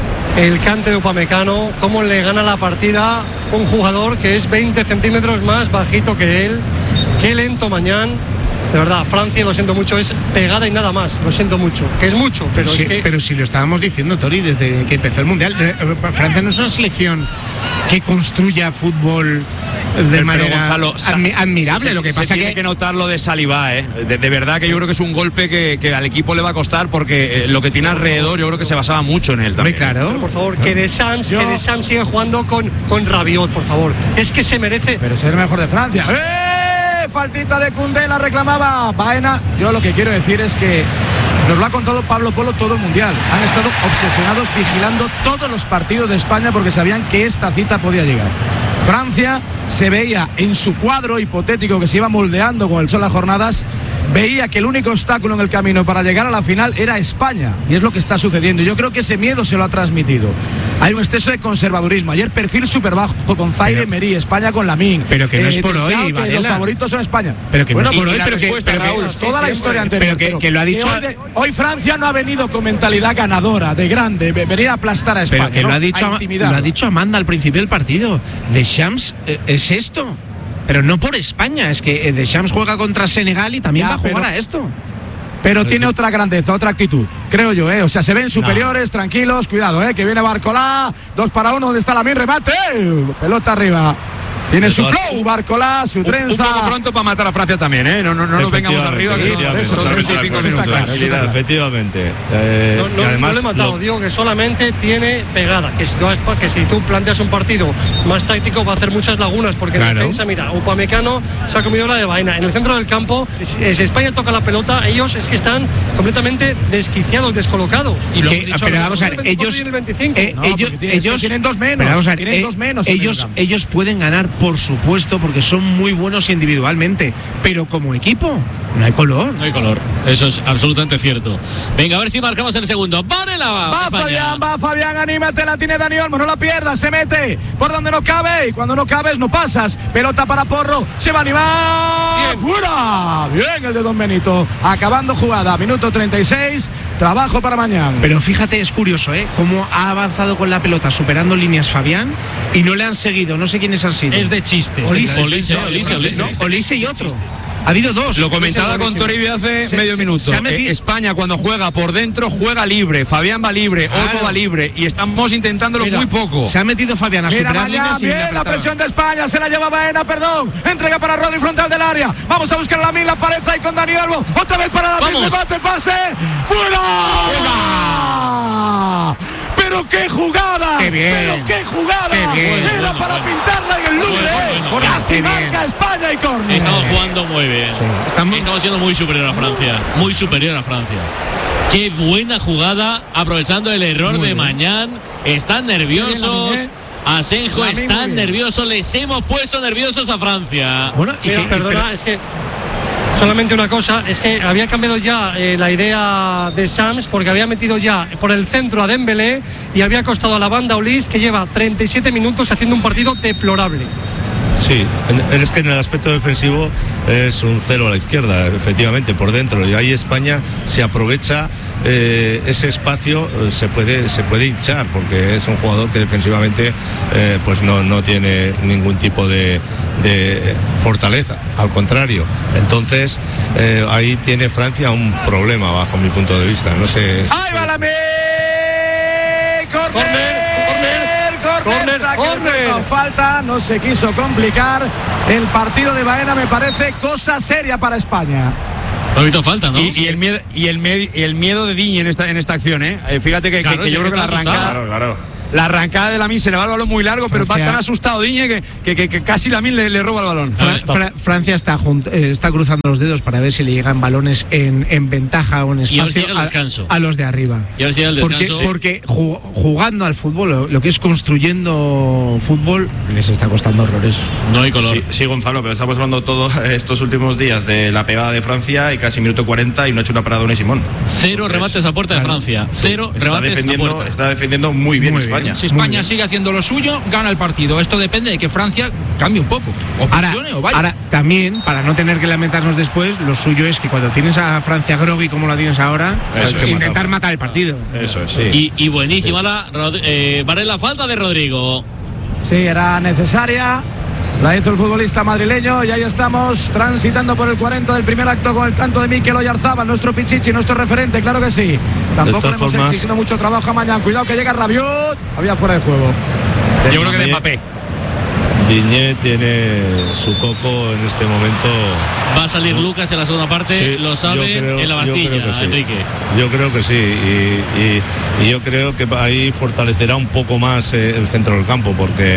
El cante de Upamecano, cómo le gana la partida un jugador que es veinte centímetros más bajito que él. Qué lento mañana. De verdad, Francia, lo siento mucho, es pegada y nada más. Lo siento mucho, que es mucho, pero sí, es que... pero si lo estábamos diciendo, Tori, desde que empezó el Mundial. Eh, Francia no es una selección que construya fútbol de Pero, manera Gonzalo, admi- admirable. se, lo que se pasa tiene que, que notar lo de Saliba, ¿eh? de, de verdad que yo creo que es un golpe que, que al equipo le va a costar, porque eh, lo que tiene alrededor yo creo que se basaba mucho en él también. claro. Pero, por favor, que de Sams, que de Sams siga jugando con, con Rabiot, por favor. Es que se merece... Pero es el mejor de Francia. ¡Eh! Faltita de Koundé, la reclamaba Baena. Yo lo que quiero decir es que nos lo ha contado Pablo Polo todo el Mundial. Han estado obsesionados vigilando todos los partidos de España porque sabían que esta cita podía llegar. Francia se veía en su cuadro hipotético que se iba moldeando con el sol las jornadas, veía que el único obstáculo en el camino para llegar a la final era España, y es lo que está sucediendo. Yo creo que ese miedo se lo ha transmitido. Hay un exceso de conservadurismo. Ayer perfil súper bajo con Zaire Emery, España con Lamine. Pero que no es por Deschamps, hoy, que Varela. los favoritos son España. Pero que no bueno, es por pues hoy, la pero que- respuesta, pero que- Raúl, sí, toda la siempre. historia anterior. Pero que- que lo ha dicho- hoy, de- hoy Francia no ha venido con mentalidad ganadora, de grande, de venir a aplastar a España. pero que ¿no? lo ha dicho, A Ama- intimidarlo. lo ha dicho Amanda al principio del partido. Deschamps eh, es esto. Pero no por España, es que eh, Deschamps juega contra Senegal y también Ya, va a jugar pero- a esto. Pero tiene otra grandeza, otra actitud, creo yo, ¿eh? O sea, se ven superiores, tranquilos, cuidado, ¿eh? Que viene Barcolá, dos para uno, donde está la remate, pelota arriba. Tiene su flow, Barcolá, su Un, trenza. un poco pronto para matar a Francia también, ¿eh? No, no, no nos vengamos arriba, que Efectivamente, son efectivamente. treinta y cinco Está minutos. claro, Tranquilidad, efectivamente. Eh, No, no, y además, no le he matado, lo- digo que solamente tiene pegada. Que si, tú, has- que si tú planteas un partido más táctico va a hacer muchas lagunas, porque en Claro. defensa, mira, Upamecano se ha comido la de vaina. En el centro del campo, si, si España toca la pelota, ellos es que están completamente desquiciados, descolocados. Y que- pero vamos a ver, ellos, el veinticinco. eh, No, ellos, porque tienes- ellos tienen dos menos, pero vamos a ver, tienen eh, dos menos en ellos, el campo. ellos pueden ganar, por supuesto, porque son muy buenos individualmente, pero como equipo no hay color. No hay color. Eso es absolutamente cierto. Venga, a ver si marcamos el segundo. Varela. Va España. Fabián, va Fabián, anímate, la tiene Dani Olmo, no la pierdas, se mete por donde no cabe y cuando no cabes no pasas. Pelota para Porro, se va a animar. ¡Fuera! Bien el de Don Benito, acabando jugada, minuto treinta y seis, trabajo para mañana. Pero fíjate, es curioso, ¿eh? Cómo ha avanzado con la pelota, superando líneas Fabián, y no le han seguido, no sé quiénes han sido. Es de chiste. Olise, Olise, Olise, Olise. ¿no? Olise y otro. Ha habido dos. Lo comentaba con Toribio hace Se- medio se- minuto. se ha metido- Eh, España cuando juega por dentro juega libre. Fabián va libre, Claro. Otto va libre y estamos intentándolo Mira, muy poco. Se ha metido Fabián a Mira, superar Mañán, líneas y le bien la apretaba. presión de España, se la lleva Baena, perdón. Entrega para Rodri, frontal del área. Vamos a buscar a la la pared ahí con Dani Olmo. Otra vez para la Vamos. remate, el pase. ¡Fuera! ¡Pero qué jugada! ¡Qué bien! ¡Pero qué jugada! ¡Qué bien! Era Bueno, para bueno. pintarla en el Bueno, Louvre. bueno, bueno. Casi Qué bien. marca España y córner. Estamos jugando muy bien. Sí, estamos- Estamos siendo muy superior a Francia. Muy superior a Francia. Qué buena jugada, aprovechando el error Muy de bien. Mañán. Están nerviosos. Qué bien, Asenjo está nervioso, les hemos puesto nerviosos a Francia. Bueno, y Mira, que, perdona, pero... es que solamente una cosa, es que había cambiado ya eh, la idea de Sams, porque había metido ya por el centro a Dembélé y había costado a la banda Ulis, que lleva treinta y siete minutos haciendo un partido deplorable. Sí, es que en el aspecto defensivo es un cero a la izquierda, efectivamente, por dentro. Y ahí España se aprovecha eh, ese espacio, se puede se puede hinchar, porque es un jugador que defensivamente eh, pues no, no tiene ningún tipo de, de fortaleza, al contrario. Entonces, eh, ahí tiene Francia un problema, bajo mi punto de vista. No sé. Si ¡Ay, Balame! ¡Corner! ¡Corner! Corner, corner. No falta, no se quiso complicar el partido de Baena, me parece cosa seria para España. Poquito falta, ¿no? Y, y el miedo y el, med, y el miedo de Digne en esta en esta acción, ¿eh? eh fíjate que, claro, que, que yo creo que la arrancada, claro, claro. la arrancada de Lamine se le va el balón muy largo, Francia, pero va tan asustado Digne que, que, que, que casi Lamine le, le roba el balón. Fra, Fra, Francia está, junt, eh, está cruzando los dedos para ver si le llegan balones en, en ventaja o en espacio a, a, a los de arriba. Y a ver si el porque descanso. porque jugando al fútbol, lo, lo que es construyendo fútbol, les está costando horrores. No hay color. Sí, sí, Gonzalo, pero estamos hablando todos estos últimos días de la pegada de Francia y casi minuto cuarenta y no ha hecho una parada Unai Simón. Cero Entonces, remates a puerta de Francia. Cero está remates defendiendo, a puerta. Está defendiendo muy bien muy España. Bien. Si España sigue haciendo lo suyo, gana el partido. Esto depende de que Francia cambie un poco. O ahora, o vaya. ahora, también, para no tener que lamentarnos después, lo suyo es que cuando tienes a Francia groggy como la tienes ahora, Eso pues, es. intentar matar el partido. Eso es, sí. Y, y buenísima sí. la eh, vale la falta de Rodrigo. Sí, era necesaria. La hizo el futbolista madrileño y ahí estamos transitando por el cuarenta del primer acto con el tanto de Mikel Oyarzabal, nuestro Pichichi, nuestro referente, claro que sí. Tampoco le hemos exigido mucho trabajo a Mañán. Cuidado que llega Rabiot, había fuera de juego. Yo creo que de Mbappé. Digne tiene su coco en este momento. Va a salir Lucas en la segunda parte, sí, lo sabe creo, en la Bastilla, sí. Enrique. Yo creo que sí, y, y, y yo creo que ahí fortalecerá un poco más eh, el centro del campo, porque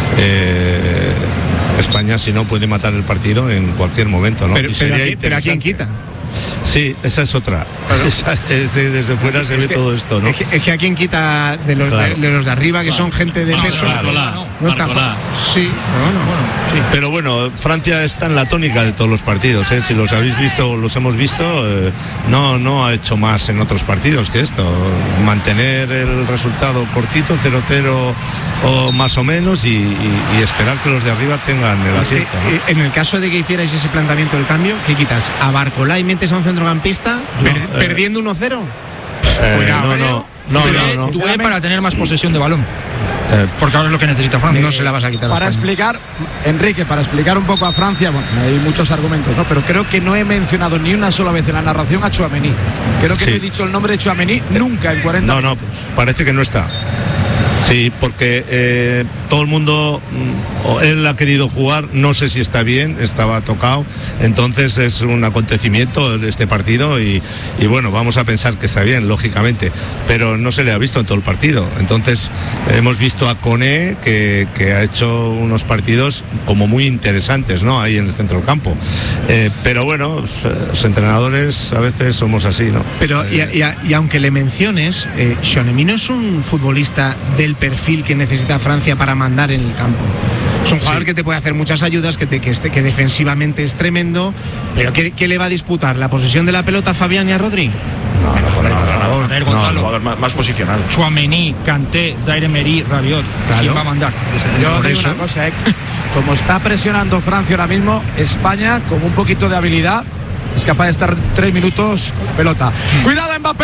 eh, España, si no, puede matar el partido en cualquier momento, ¿no? Pero, pero, aquí, pero ¿a quién quita? Sí, esa es otra. Claro. Esa es de, desde fuera es se ve que, todo esto, ¿no? Es que, es que a quien quita de los, claro. de, de los de arriba, que claro. son gente de peso. Claro, claro. No está fácil. Sí, bueno, bueno, sí. Pero bueno, Francia está en la tónica de todos los partidos, ¿eh? Si los habéis visto, los hemos visto, eh, no, no ha hecho más en otros partidos que esto. Mantener el resultado cortito, cero cero o más o menos, y, y, y esperar que los de arriba tengan el acierto, ¿no? En el caso de que hicierais ese planteamiento del cambio, ¿qué quitas? ¿A Barcolá y metes a un centrocampista no, per, eh, perdiendo uno cero? Eh, Cuidado, no, no, no, no, no, no. Para tener más posesión de balón. Eh, porque ahora es lo que necesita Francia. No se la vas a quitar. Para explicar, Enrique, para explicar un poco a Francia, bueno, hay muchos argumentos, ¿no? Pero creo que no he mencionado ni una sola vez en la narración a Tchouaméni. Creo que sí. no he dicho el nombre de Tchouaméni nunca en cuarenta No, no, parece que no está. Sí, porque eh, todo el mundo, él ha querido jugar, no sé si está bien, estaba tocado, entonces es un acontecimiento este partido y, y bueno, vamos a pensar que está bien, lógicamente, pero no se le ha visto en todo el partido. Entonces hemos visto a Koné que, que ha hecho unos partidos como muy interesantes, ¿no? Ahí en el centro del campo. Eh, pero bueno, los entrenadores a veces somos así, ¿no? Pero eh, y, y, y aunque le menciones, eh, Tchouaméni no es un futbolista del perfil que necesita Francia para mandar en el campo. Es un jugador sí. que te puede hacer muchas ayudas, que, te, que, este, que defensivamente es tremendo, pero ¿qué, ¿qué le va a disputar? ¿La posesión de la pelota a Fabián y a Rodri? No, no, por, no, no, por favor. A ver, Gonzalo. No, el jugador más, más posicional. Tchouaméni, Kanté, Zaire Emery, Rabiot. Claro. ¿Quién va a mandar? Yo digo una cosa, eh. Como está presionando Francia ahora mismo, España, con un poquito de habilidad, es capaz de estar tres minutos con la pelota. Hmm. ¡Cuidado, Mbappé!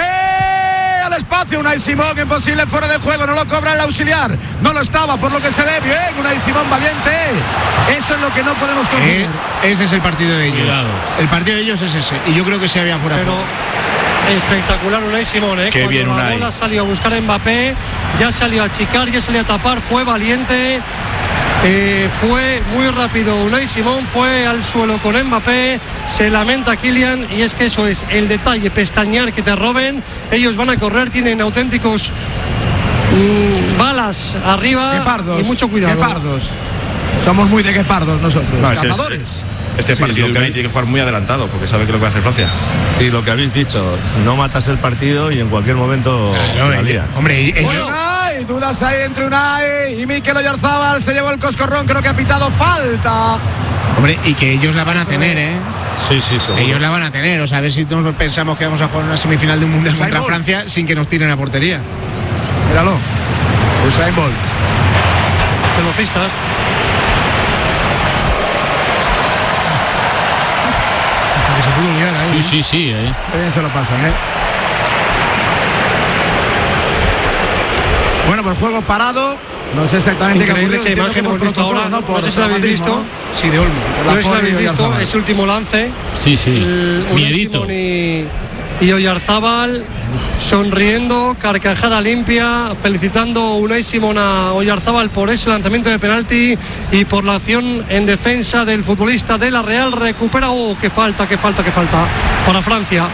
Al espacio, Unai Simón, imposible fuera de juego, no lo cobra el auxiliar, no lo estaba, por lo que se ve bien, Unai Simón valiente, eso es lo que no podemos conseguir. Eh, ese es el partido de ellos. Cuidado. El partido de ellos es ese, y yo creo que se había fuera. Pero espectacular Unai Simón, ¿eh? Qué Cuando bien, la Unai. bola salió a buscar a Mbappé, ya salió a achicar, ya salió a tapar, fue valiente. Eh, fue muy rápido Unai Simón, fue al suelo con Mbappé, se lamenta Kylian, y es que eso es el detalle, pestañear que te roben. Ellos van a correr, tienen auténticos mmm, balas arriba. Guepardos, y mucho cuidado. Guepardos. Somos muy de guepardos nosotros, no, cazadores. Es, este sí, partido Unai tiene que jugar muy adelantado porque sabe que lo que va a hacer Francia. Y lo que habéis dicho, no matas el partido y en cualquier momento claro, la lía. Hombre, ellos, bueno, hay dudas ahí entre Unai y Mikel Oyarzabal. Se llevó el coscorrón, creo que ha pitado falta. Hombre, y que ellos la van a tener, ¿eh? Sí, sí, seguro. Ellos la van a tener, o sea, a ver si todos pensamos que vamos a jugar una semifinal de un mundial contra Bolt. Francia sin que nos tiren a portería. Míralo. Usain Bolt. Velocistas. Que se pudo liar ahí. Sí, sí, sí. Eh. Qué bien se lo pasan, ¿eh? Bueno, pues juego parado. No sé exactamente qué ha Increíble ocurrido. que imagen hemos visto ahora. No, No sé si la habéis visto. Sí, de Olmo. No sé si lo habéis visto, ese último lance. Sí, sí. El Unai Miedito. Simón y, y Oyarzábal sonriendo, carcajada limpia, felicitando Unai Simón a Oyarzábal por ese lanzamiento de penalti y por la acción en defensa del futbolista de la Real. Recupera, oh, qué falta, qué falta, qué falta para Francia.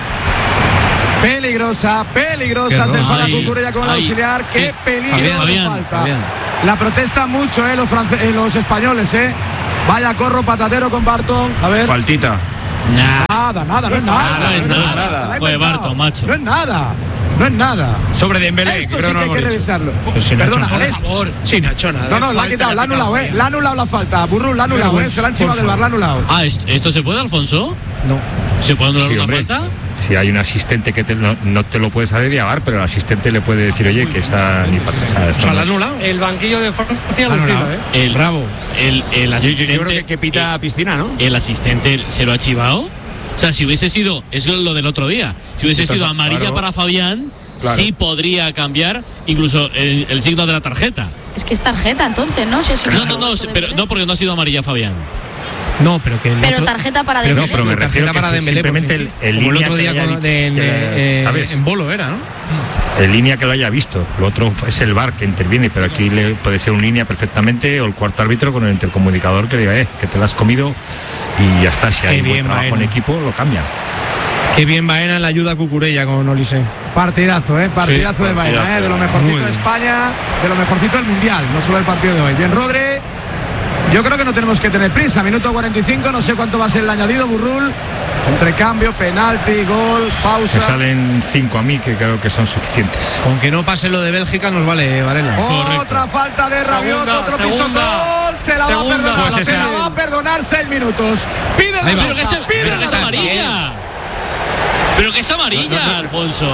Peligrosa, peligrosa. Se enfada Cucurella con el ay, auxiliar. Qué qué- peligro Fabián, de Fabián, falta. Fabián. La protesta mucho, eh, los, france- eh, los españoles, eh. Vaya corro patatero con Barton. A ver. Faltita. Nah. Nada, nada, no es nada. No es no es nada. se la ha Fue inventado. Barton, macho. No es nada. No es nada. Sobre Dembélé, Esto creo sí no que lo hay que hemos dicho. revisarlo. Pues si no ha hecho Perdona, nada. es- Por favor. Sí, no ha hecho nada. No, no, la ha Falta, quitado, la ha ha anulado, pitado, eh. La ha anulado la falta. Burrul, la ha anulado, Pero, eh. Se la han chivado por del bar, la ha anulado. Ah, ¿esto, esto se puede, Alfonso? No. ¿Se puede anular Sí, una hombre. falta? Si hay un asistente que te- no, no te lo puedes hacer llevar, pero el asistente le puede decir, oye, que está ni para atrás. O sea, la ha anulado. El banquillo de Francia Ha alucina, anulado. ¿eh? El, Bravo. El, el Yo, asistente. yo- yo creo que, que pita eh, piscina, ¿no? El asistente se lo ha chivado. O sea, si hubiese sido, es lo del otro día, si hubiese Sí, sido claro. amarilla para Fabián, Claro. sí podría cambiar incluso el, el signo de la tarjeta. Es que es tarjeta entonces, ¿no? Si es No, no, no, pero no porque no ha sido amarilla Fabián. No, pero que el Pero otro- tarjeta para Pero no, Dembélé. pero me refiero tarjeta que para si Dembélé, simplemente por el, fin. el Como el línea otro que día haya con- dicho, de- en, que- eh, ¿sabes? en Bolo era, ¿no? El línea que lo haya visto. Lo otro es el V A R que interviene, pero aquí le puede ser un línea perfectamente o el cuarto árbitro con el intercomunicador que le diga, eh, que te la has comido y ya está. Si Qué hay buen bien, trabajo en Baena. equipo, lo cambian. Qué bien Baena en la ayuda a Cucurella con Olise. Partidazo, ¿eh? Partidazo Sí, de Baena, partidazo. ¿eh? De lo mejorcito Muy de bien. España, de lo mejorcito del Mundial, no solo el partido de hoy. Bien, Rodri. Yo creo que no tenemos que tener prisa. Minuto cuarenta y cinco, no sé cuánto va a ser el añadido, Burrul. Entre cambio, penalti, gol, Me pausa. salen cinco a mí, que creo que son suficientes. Con que no pase lo de Bélgica nos vale, Varela. Otra falta de Rabiot, Segunda, otro segunda. pisotón. Se la va a Segunda. perdonar, Pues se esa- la va a perdonar seis minutos. Pide la Pero que, falta, es, pide pero la que es falta. amarilla. Pero que es amarilla, Alfonso.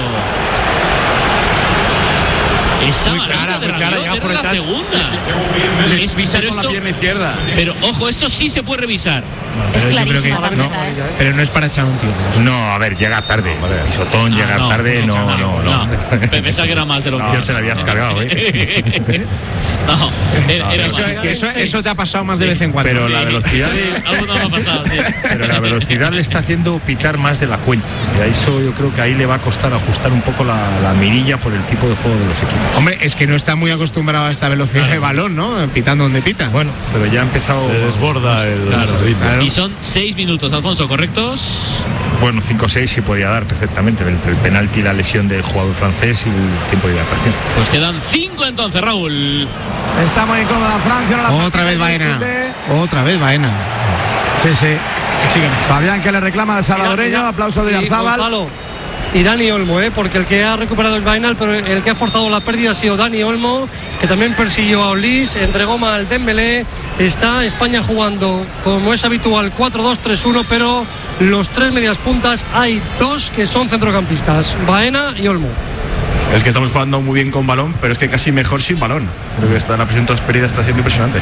Es Muy amarilla clara, de muy clara, Rabiot, llega es por la detrás. segunda. Le Es- pisa pero con la esto- pierna izquierda. Pero ojo, esto sí se puede revisar. Pero yo creo que clarísima la no, tarjeta, ¿eh? pero no es para echar un tío. No, a ver, llega tarde. Pisotón, Ah, llegar no, tarde, no, no, no, no. no. Pensaba que era más de lo que Ya es. te la habías cargado, ¿eh? No, era, era Eso, más. eso, eso te ha pasado más de vez en cuando. Pero la velocidad de, Algo no me ha pasado, sí. pero la velocidad le está haciendo pitar más de la cuenta. Y a eso yo creo que ahí le va a costar ajustar un poco la, la mirilla por el tipo de juego de los equipos. Hombre, es que no está muy acostumbrado a esta velocidad de balón, ¿no? Pitando donde pita. Bueno, pero ya ha empezado. Le desborda el, Claro, el ritmo. claro. Y son seis minutos, Alfonso, ¿correctos? Bueno, cinco seis sí podía dar perfectamente entre el penalti y la lesión del jugador francés y el tiempo de adaptación. Pues quedan cinco entonces, Raúl. Está muy incómoda Francia. No la Otra vez Baena. discute. Otra vez Baena. Sí, sí. Fabián que le reclama al salvadoreño. Mira, mira. Aplauso de Y Yarzábal. Gonzalo, y Dani Olmo, ¿eh? Porque el que ha recuperado es Bainal, pero el que ha forzado la pérdida ha sido Dani Olmo, que también persiguió a Olis, entregó mal al Dembélé. Está España jugando, como es habitual, cuatro dos tres uno, pero los tres medias puntas hay dos que son centrocampistas, Baena y Olmo. Es que estamos jugando muy bien con balón, pero es que casi mejor sin balón. Creo que está, la presión transferida está siendo impresionante.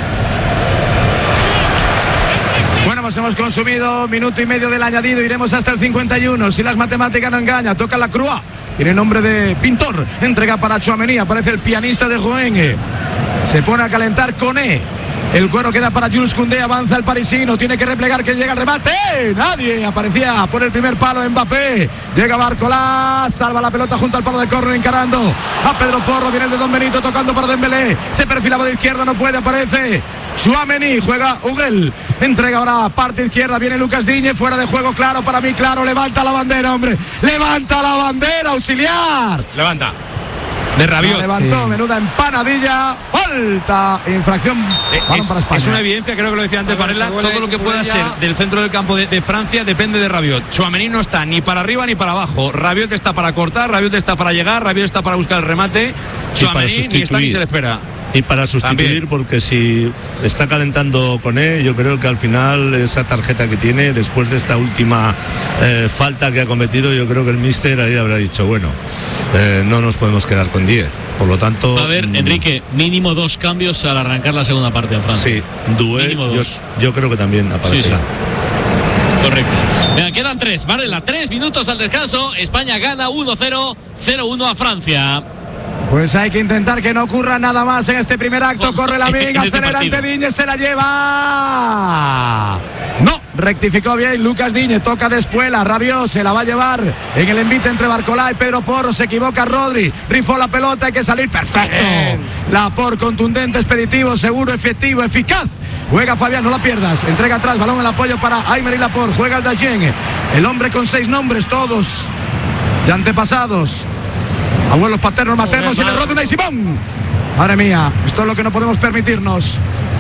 Bueno, pues hemos consumido minuto y medio del añadido. Iremos hasta el cincuenta y uno. Si las matemáticas no engañan, toca la Croix. Tiene nombre de pintor. Entrega para Tchouaméni. Aparece el pianista de Joen. Se pone a calentar Koné. El cuero queda para Jules Koundé. Avanza el parisino. Tiene que replegar. Que llega el remate. Nadie aparecía por el primer palo. Mbappé. Llega Barcola. Salva la pelota junto al palo de córner. Encarando a Pedro Porro. Viene el de Don Benito tocando para Dembélé. Se perfilaba de izquierda. No puede. Aparece Tchouaméni, juega Ugel, entrega ahora parte izquierda, viene Lucas Digne, fuera de juego, claro, para mí, claro, levanta la bandera, hombre, levanta la bandera, auxiliar. Levanta. de Rabiot. La levantó, sí. Menuda empanadilla. Falta, infracción. Es, para España. Es una evidencia, creo que lo decía antes Varela, todo lo que pueda ser del centro del campo de, de Francia depende de Rabiot. Tchouaméni no está ni para arriba ni para abajo. Rabiot está para cortar, Rabiot está para llegar, Rabiot está para buscar el remate. Tchouaméni ni está ni se le espera. Y para sustituir, también. Porque si está calentando con él, yo creo que al final esa tarjeta que tiene, después de esta última eh, falta que ha cometido, yo creo que el míster ahí habrá dicho, bueno, eh, no nos podemos quedar con diez. Por lo tanto... A ver, Enrique, mínimo dos cambios al arrancar la segunda parte en Francia. Sí, Doué, yo, yo creo que también aparecerá. Sí, sí. Correcto. Venga, quedan tres, Varela, tres minutos al descanso. España gana uno cero, cero uno a Francia. Pues hay que intentar que no ocurra nada más en este primer acto. Corre la Lamine, acelera ante Digne, se la lleva. No, rectificó bien Lucas Digne, toca de Espuela, Rabiot se la va a llevar en el envite entre Barcolá y Pedro Porro. Se equivoca Rodri, rifó la pelota, hay que salir, perfecto. Laporte, contundente, expeditivo, seguro, efectivo, eficaz. Juega Fabián, no la pierdas, entrega atrás, balón en apoyo para Aymeric Laporte. Juega el Dagen, el hombre con seis nombres, todos de antepasados, abuelos paternos, maternos, y el error de Unai Simón. Madre mía, esto es lo que no podemos permitirnos.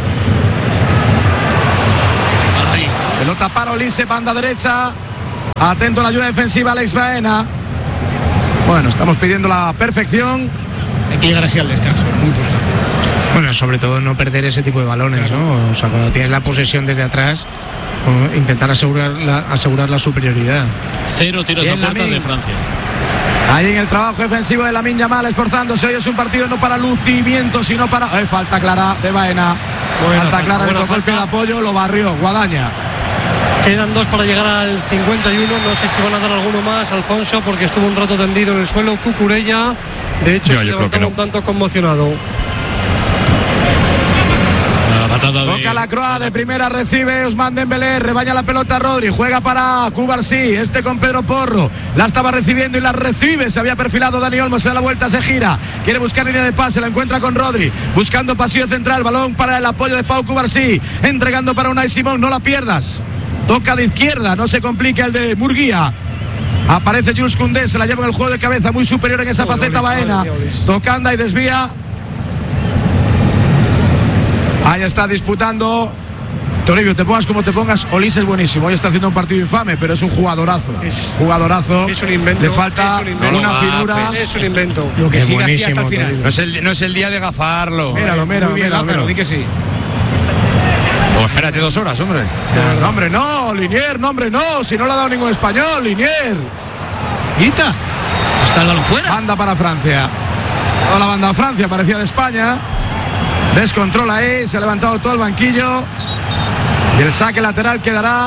Ay. Pelota para Olise, banda derecha. Atento a la ayuda defensiva Alex Baena. Bueno, estamos pidiendo la perfección. Hay que llegar así al descanso, muy importante. Bueno, sobre todo no perder ese tipo de balones, ¿no? O sea, cuando tienes la posesión desde atrás, intentar asegurar la, asegurar la superioridad. Cero tiros a puerta de Francia. Ahí en el trabajo defensivo de Lamine Yamal, esforzándose. Hoy es un partido no para lucimiento, sino para... Eh, falta clara de Baena. Buena, falta clara, el golpe de apoyo, lo barrió Guadaña. Quedan dos para llegar al cincuenta y uno. No sé si van a dar alguno más, Alfonso, porque estuvo un rato tendido en el suelo. Cucurella, de hecho, se levantó no. un tanto conmocionado. Toca la Croa de primera, recibe Ousmane Dembélé, rebaña la pelota Rodri, juega para Cubarsí, este con Pedro Porro, la estaba recibiendo y la recibe, se había perfilado Dani Olmo, se da la vuelta, se gira, quiere buscar línea de pase, la encuentra con Rodri, buscando pasillo central, balón para el apoyo de Pau Cubarsí, entregando para Unai Simón, no la pierdas, toca de izquierda, no se complica el de Murguía. Aparece Jules Koundé, se la lleva en el juego de cabeza, muy superior en esa faceta Baena, tocando y desvía. Ahí está disputando. Toribio, te pongas como te pongas, Olise es buenísimo. Hoy está haciendo un partido infame, pero es un jugadorazo. Es, jugadorazo. Es un invento. Le falta un invento. una finura. Es un invento. Lo que siga así hasta el final. No es el, no es el día de gafarlo. Míralo, míralo, míralo, míralo. Di que sí. O espérate dos horas, hombre. No, no, hombre, no, Linier, no, hombre, no. Si no le ha dado ningún español, Linier. Guita. Está el balón fuera. Banda para Francia. Toda la banda a Francia, parecía de España. Descontrola ahí, se ha levantado todo el banquillo. Y el saque lateral quedará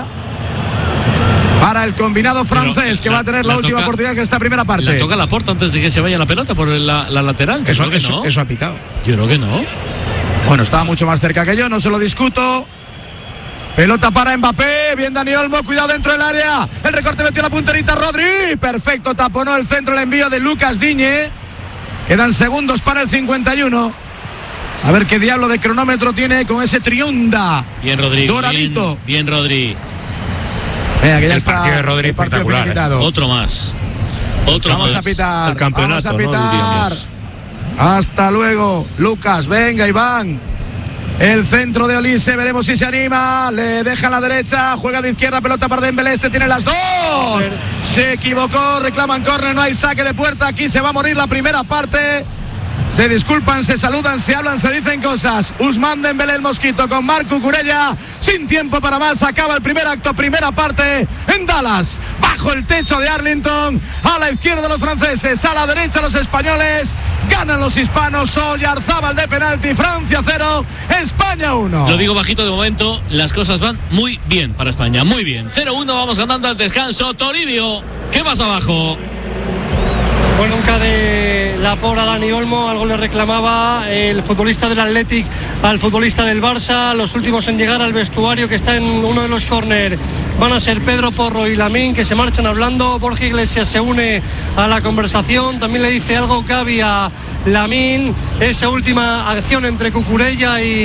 para el combinado francés, que la, va a tener la, la última toca, oportunidad en esta primera parte. ¿La toca Laporte antes de que se vaya la pelota por la, la lateral? Eso, creo que eso, no. eso ha pitado. Yo creo que no. Bueno, estaba mucho más cerca que yo, no se lo discuto. Pelota para Mbappé, bien Dani Olmo, cuidado dentro del área. El recorte metió la punterita Rodri. Perfecto, taponó el centro, el envío de Lucas Digne. Quedan segundos para el cincuenta y uno. A ver qué diablo de cronómetro tiene con ese Trionda. Bien, Rodri. Doradito. Bien, bien Rodri. Venga, que ya el está. Partido de Rodri espectacular. Eh. Otro más. Otro Vamos más. a pitar. El campeonato, Vamos a pitar. ¿no? Hasta luego, Lucas. Venga, Iván. El centro de Olise, veremos si se anima. Le deja a la derecha, juega de izquierda, pelota para Dembélé. Este tiene las dos. Se equivocó, reclaman córner, no hay saque de puerta. Aquí se va a morir la primera parte. Se disculpan, se saludan, se hablan, se dicen cosas. Ousmane Dembélé, el mosquito, con Marc Cucurella. Sin tiempo para más, acaba el primer acto, primera parte en Dallas. Bajo el techo de Arlington, a la izquierda de los franceses, a la derecha los españoles. Ganan los hispanos. Oyarzábal de penalti. Francia cero, España uno. Lo digo bajito de momento, las cosas van muy bien para España, muy bien. cero uno, vamos ganando al descanso. Toribio, ¿qué vas abajo? Bueno, nunca de la por a Dani Olmo, algo le reclamaba el futbolista del Athletic al futbolista del Barça. Los últimos en llegar al vestuario, que está en uno de los córner, van a ser Pedro Porro y Lamine, que se marchan hablando. Borja Iglesias se une a la conversación, también le dice algo Gavi a Lamine. Esa última acción entre Cucurella y,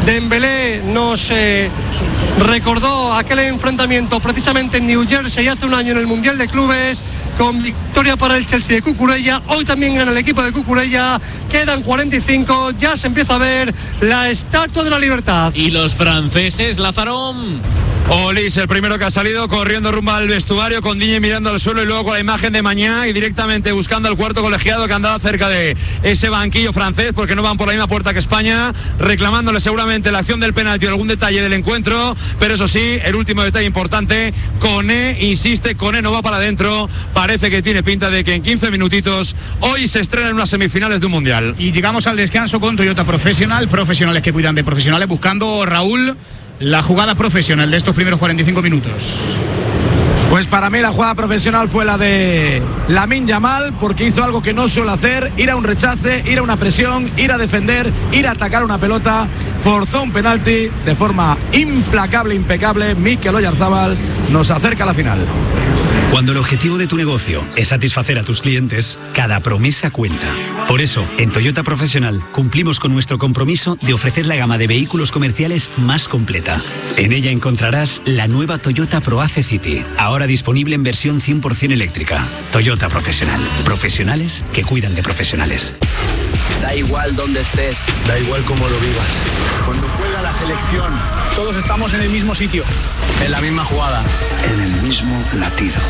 Dembélé nos eh, recordó aquel enfrentamiento precisamente en New Jersey hace un año en el Mundial de Clubes, con victoria para el Chelsea de Cucurella. Hoy también gana el equipo de Cucurella. Quedan cuarenta y cinco, ya se empieza a ver la Estatua de la Libertad. Y los franceses, Lazarón. Olis, el primero que ha salido corriendo rumbo al vestuario, con Digne mirando al suelo y luego con la imagen de Mañá y directamente buscando al cuarto colegiado que andaba cerca de ese banquillo francés, porque no van por la misma puerta que España, reclamándole seguramente la acción del penalti o algún detalle del encuentro. Pero eso sí, el último detalle importante, Koné insiste, Koné no va para adentro. Parece que tiene pinta de que en quince minutitos hoy se estrenan unas semifinales de un mundial. Y llegamos al descanso con Toyota Profesional, profesionales que cuidan de profesionales, buscando, Raúl, la jugada profesional de estos primeros cuarenta y cinco minutos. Pues para mí la jugada profesional fue la de Lamine Yamal, porque hizo algo que no suele hacer: ir a un rechace, ir a una presión, ir a defender, ir a atacar una pelota. Forzó un penalti de forma implacable, impecable. Mikel Oyarzabal nos acerca a la final. Cuando el objetivo de tu negocio es satisfacer a tus clientes, cada promesa cuenta. Por eso, en Toyota Profesional cumplimos con nuestro compromiso de ofrecer la gama de vehículos comerciales más completa. En ella encontrarás la nueva Toyota ProAce City, ahora disponible en versión cien por ciento eléctrica. Toyota Profesional. Profesionales que cuidan de profesionales. Da igual dónde estés, da igual cómo lo vivas. Cuando juega la selección, todos estamos en el mismo sitio, en la misma jugada, en el mismo latido.